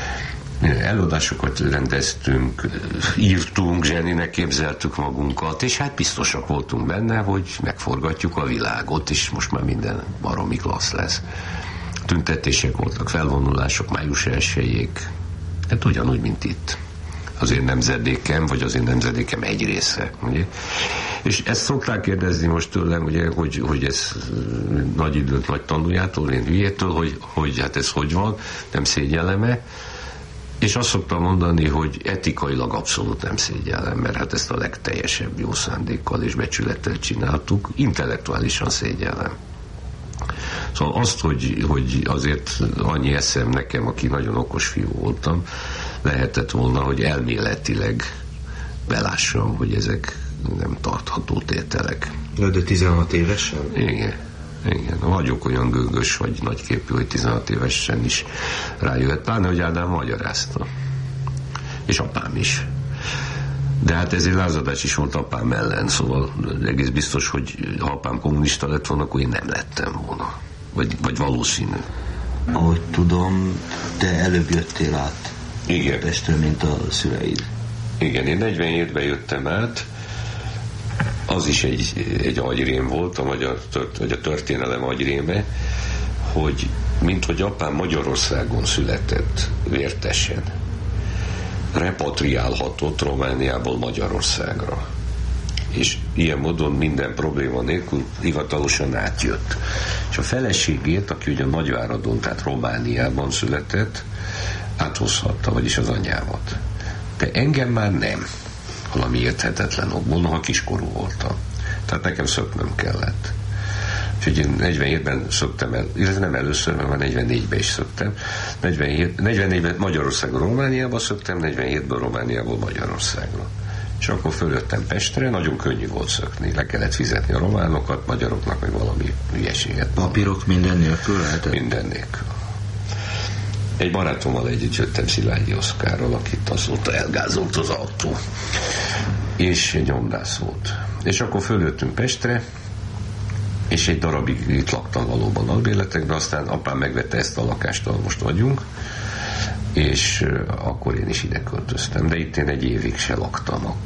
Előadásokat rendeztünk, írtunk, zseninek képzeltük magunkat, és hát biztosak voltunk benne, hogy megforgatjuk a világot, és most már minden baromi klassz lesz. Tüntetések voltak, felvonulások, május elsejéig, hát ugyanúgy, mint itt. Az én nemzedékem, vagy az én nemzedékem egy része. Ugye? És ezt szokták kérdezni most tőlem, ugye, hogy, hogy ez nagy időt nagy tanújától, én hülyétől, hogy, hogy hát ez hogy van, nem szégyellem-e. És azt szoktam mondani, hogy etikailag abszolút nem szégyellem, mert hát ezt a legteljesebb jó szándékkal és becsülettel csináltuk, intellektuálisan szégyellem. Szóval azt, hogy, hogy azért annyi eszem nekem, aki nagyon okos fiú voltam, lehetett volna, hogy elméletileg belássam, hogy ezek nem tartható tételek. De tizenhat évesen? Igen. Igen, vagyok olyan gőgös vagy nagyképű, hogy tizenhat évesen is rájöhet, pláne, hogy Ádám magyarázta. És apám is. De hát ez egy lázadás is volt apám ellen, szóval egész biztos, hogy ha apám kommunista lett volna, akkor én nem lettem volna. Vagy, vagy valószínű. Ahogy tudom, te előbb jöttél át. Igen. Pestről, mint a szüleid. Igen, én negyvenhétben jöttem át. Az is egy, egy agyrém volt, a magyar tört, vagy a történelem agyréme, hogy mint hogy apám Magyarországon született vértesen, repatriálhatott Romániából Magyarországra. És ilyen módon minden probléma nélkül hivatalosan átjött. És a feleségét, aki ugye Nagyváradon, tehát Romániában született, áthozhatta, vagyis az anyámat. De engem már nem. Valami érthetetlen okból, noha kiskorú voltam. Tehát nekem szöknöm kellett. Úgyhogy én negyvenhétben szöktem el, illetve nem először, mert már negyvennégyben is szöktem. negyvenhét, negyvennégyben Magyarországon Romániába szöktem, negyvenhétben Romániából Magyarországra. És akkor följöttem Pestre, nagyon könnyű volt szökni. Le kellett fizetni a románokat, magyaroknak meg valami hülyeséget. Papírok minden nélkül lehetett? Minden nélkül. Egy barátommal együtt jöttem, Szilágyi Oszkárral, akit azóta elgázolt az autó. És egy nyomdász volt. És akkor följöttünk Pestre, és egy darabig itt laktam valóban albérletekben, aztán apám megvette ezt a lakást, ahol most vagyunk, és akkor én is ide költöztem. De itt én egy évig se laktam.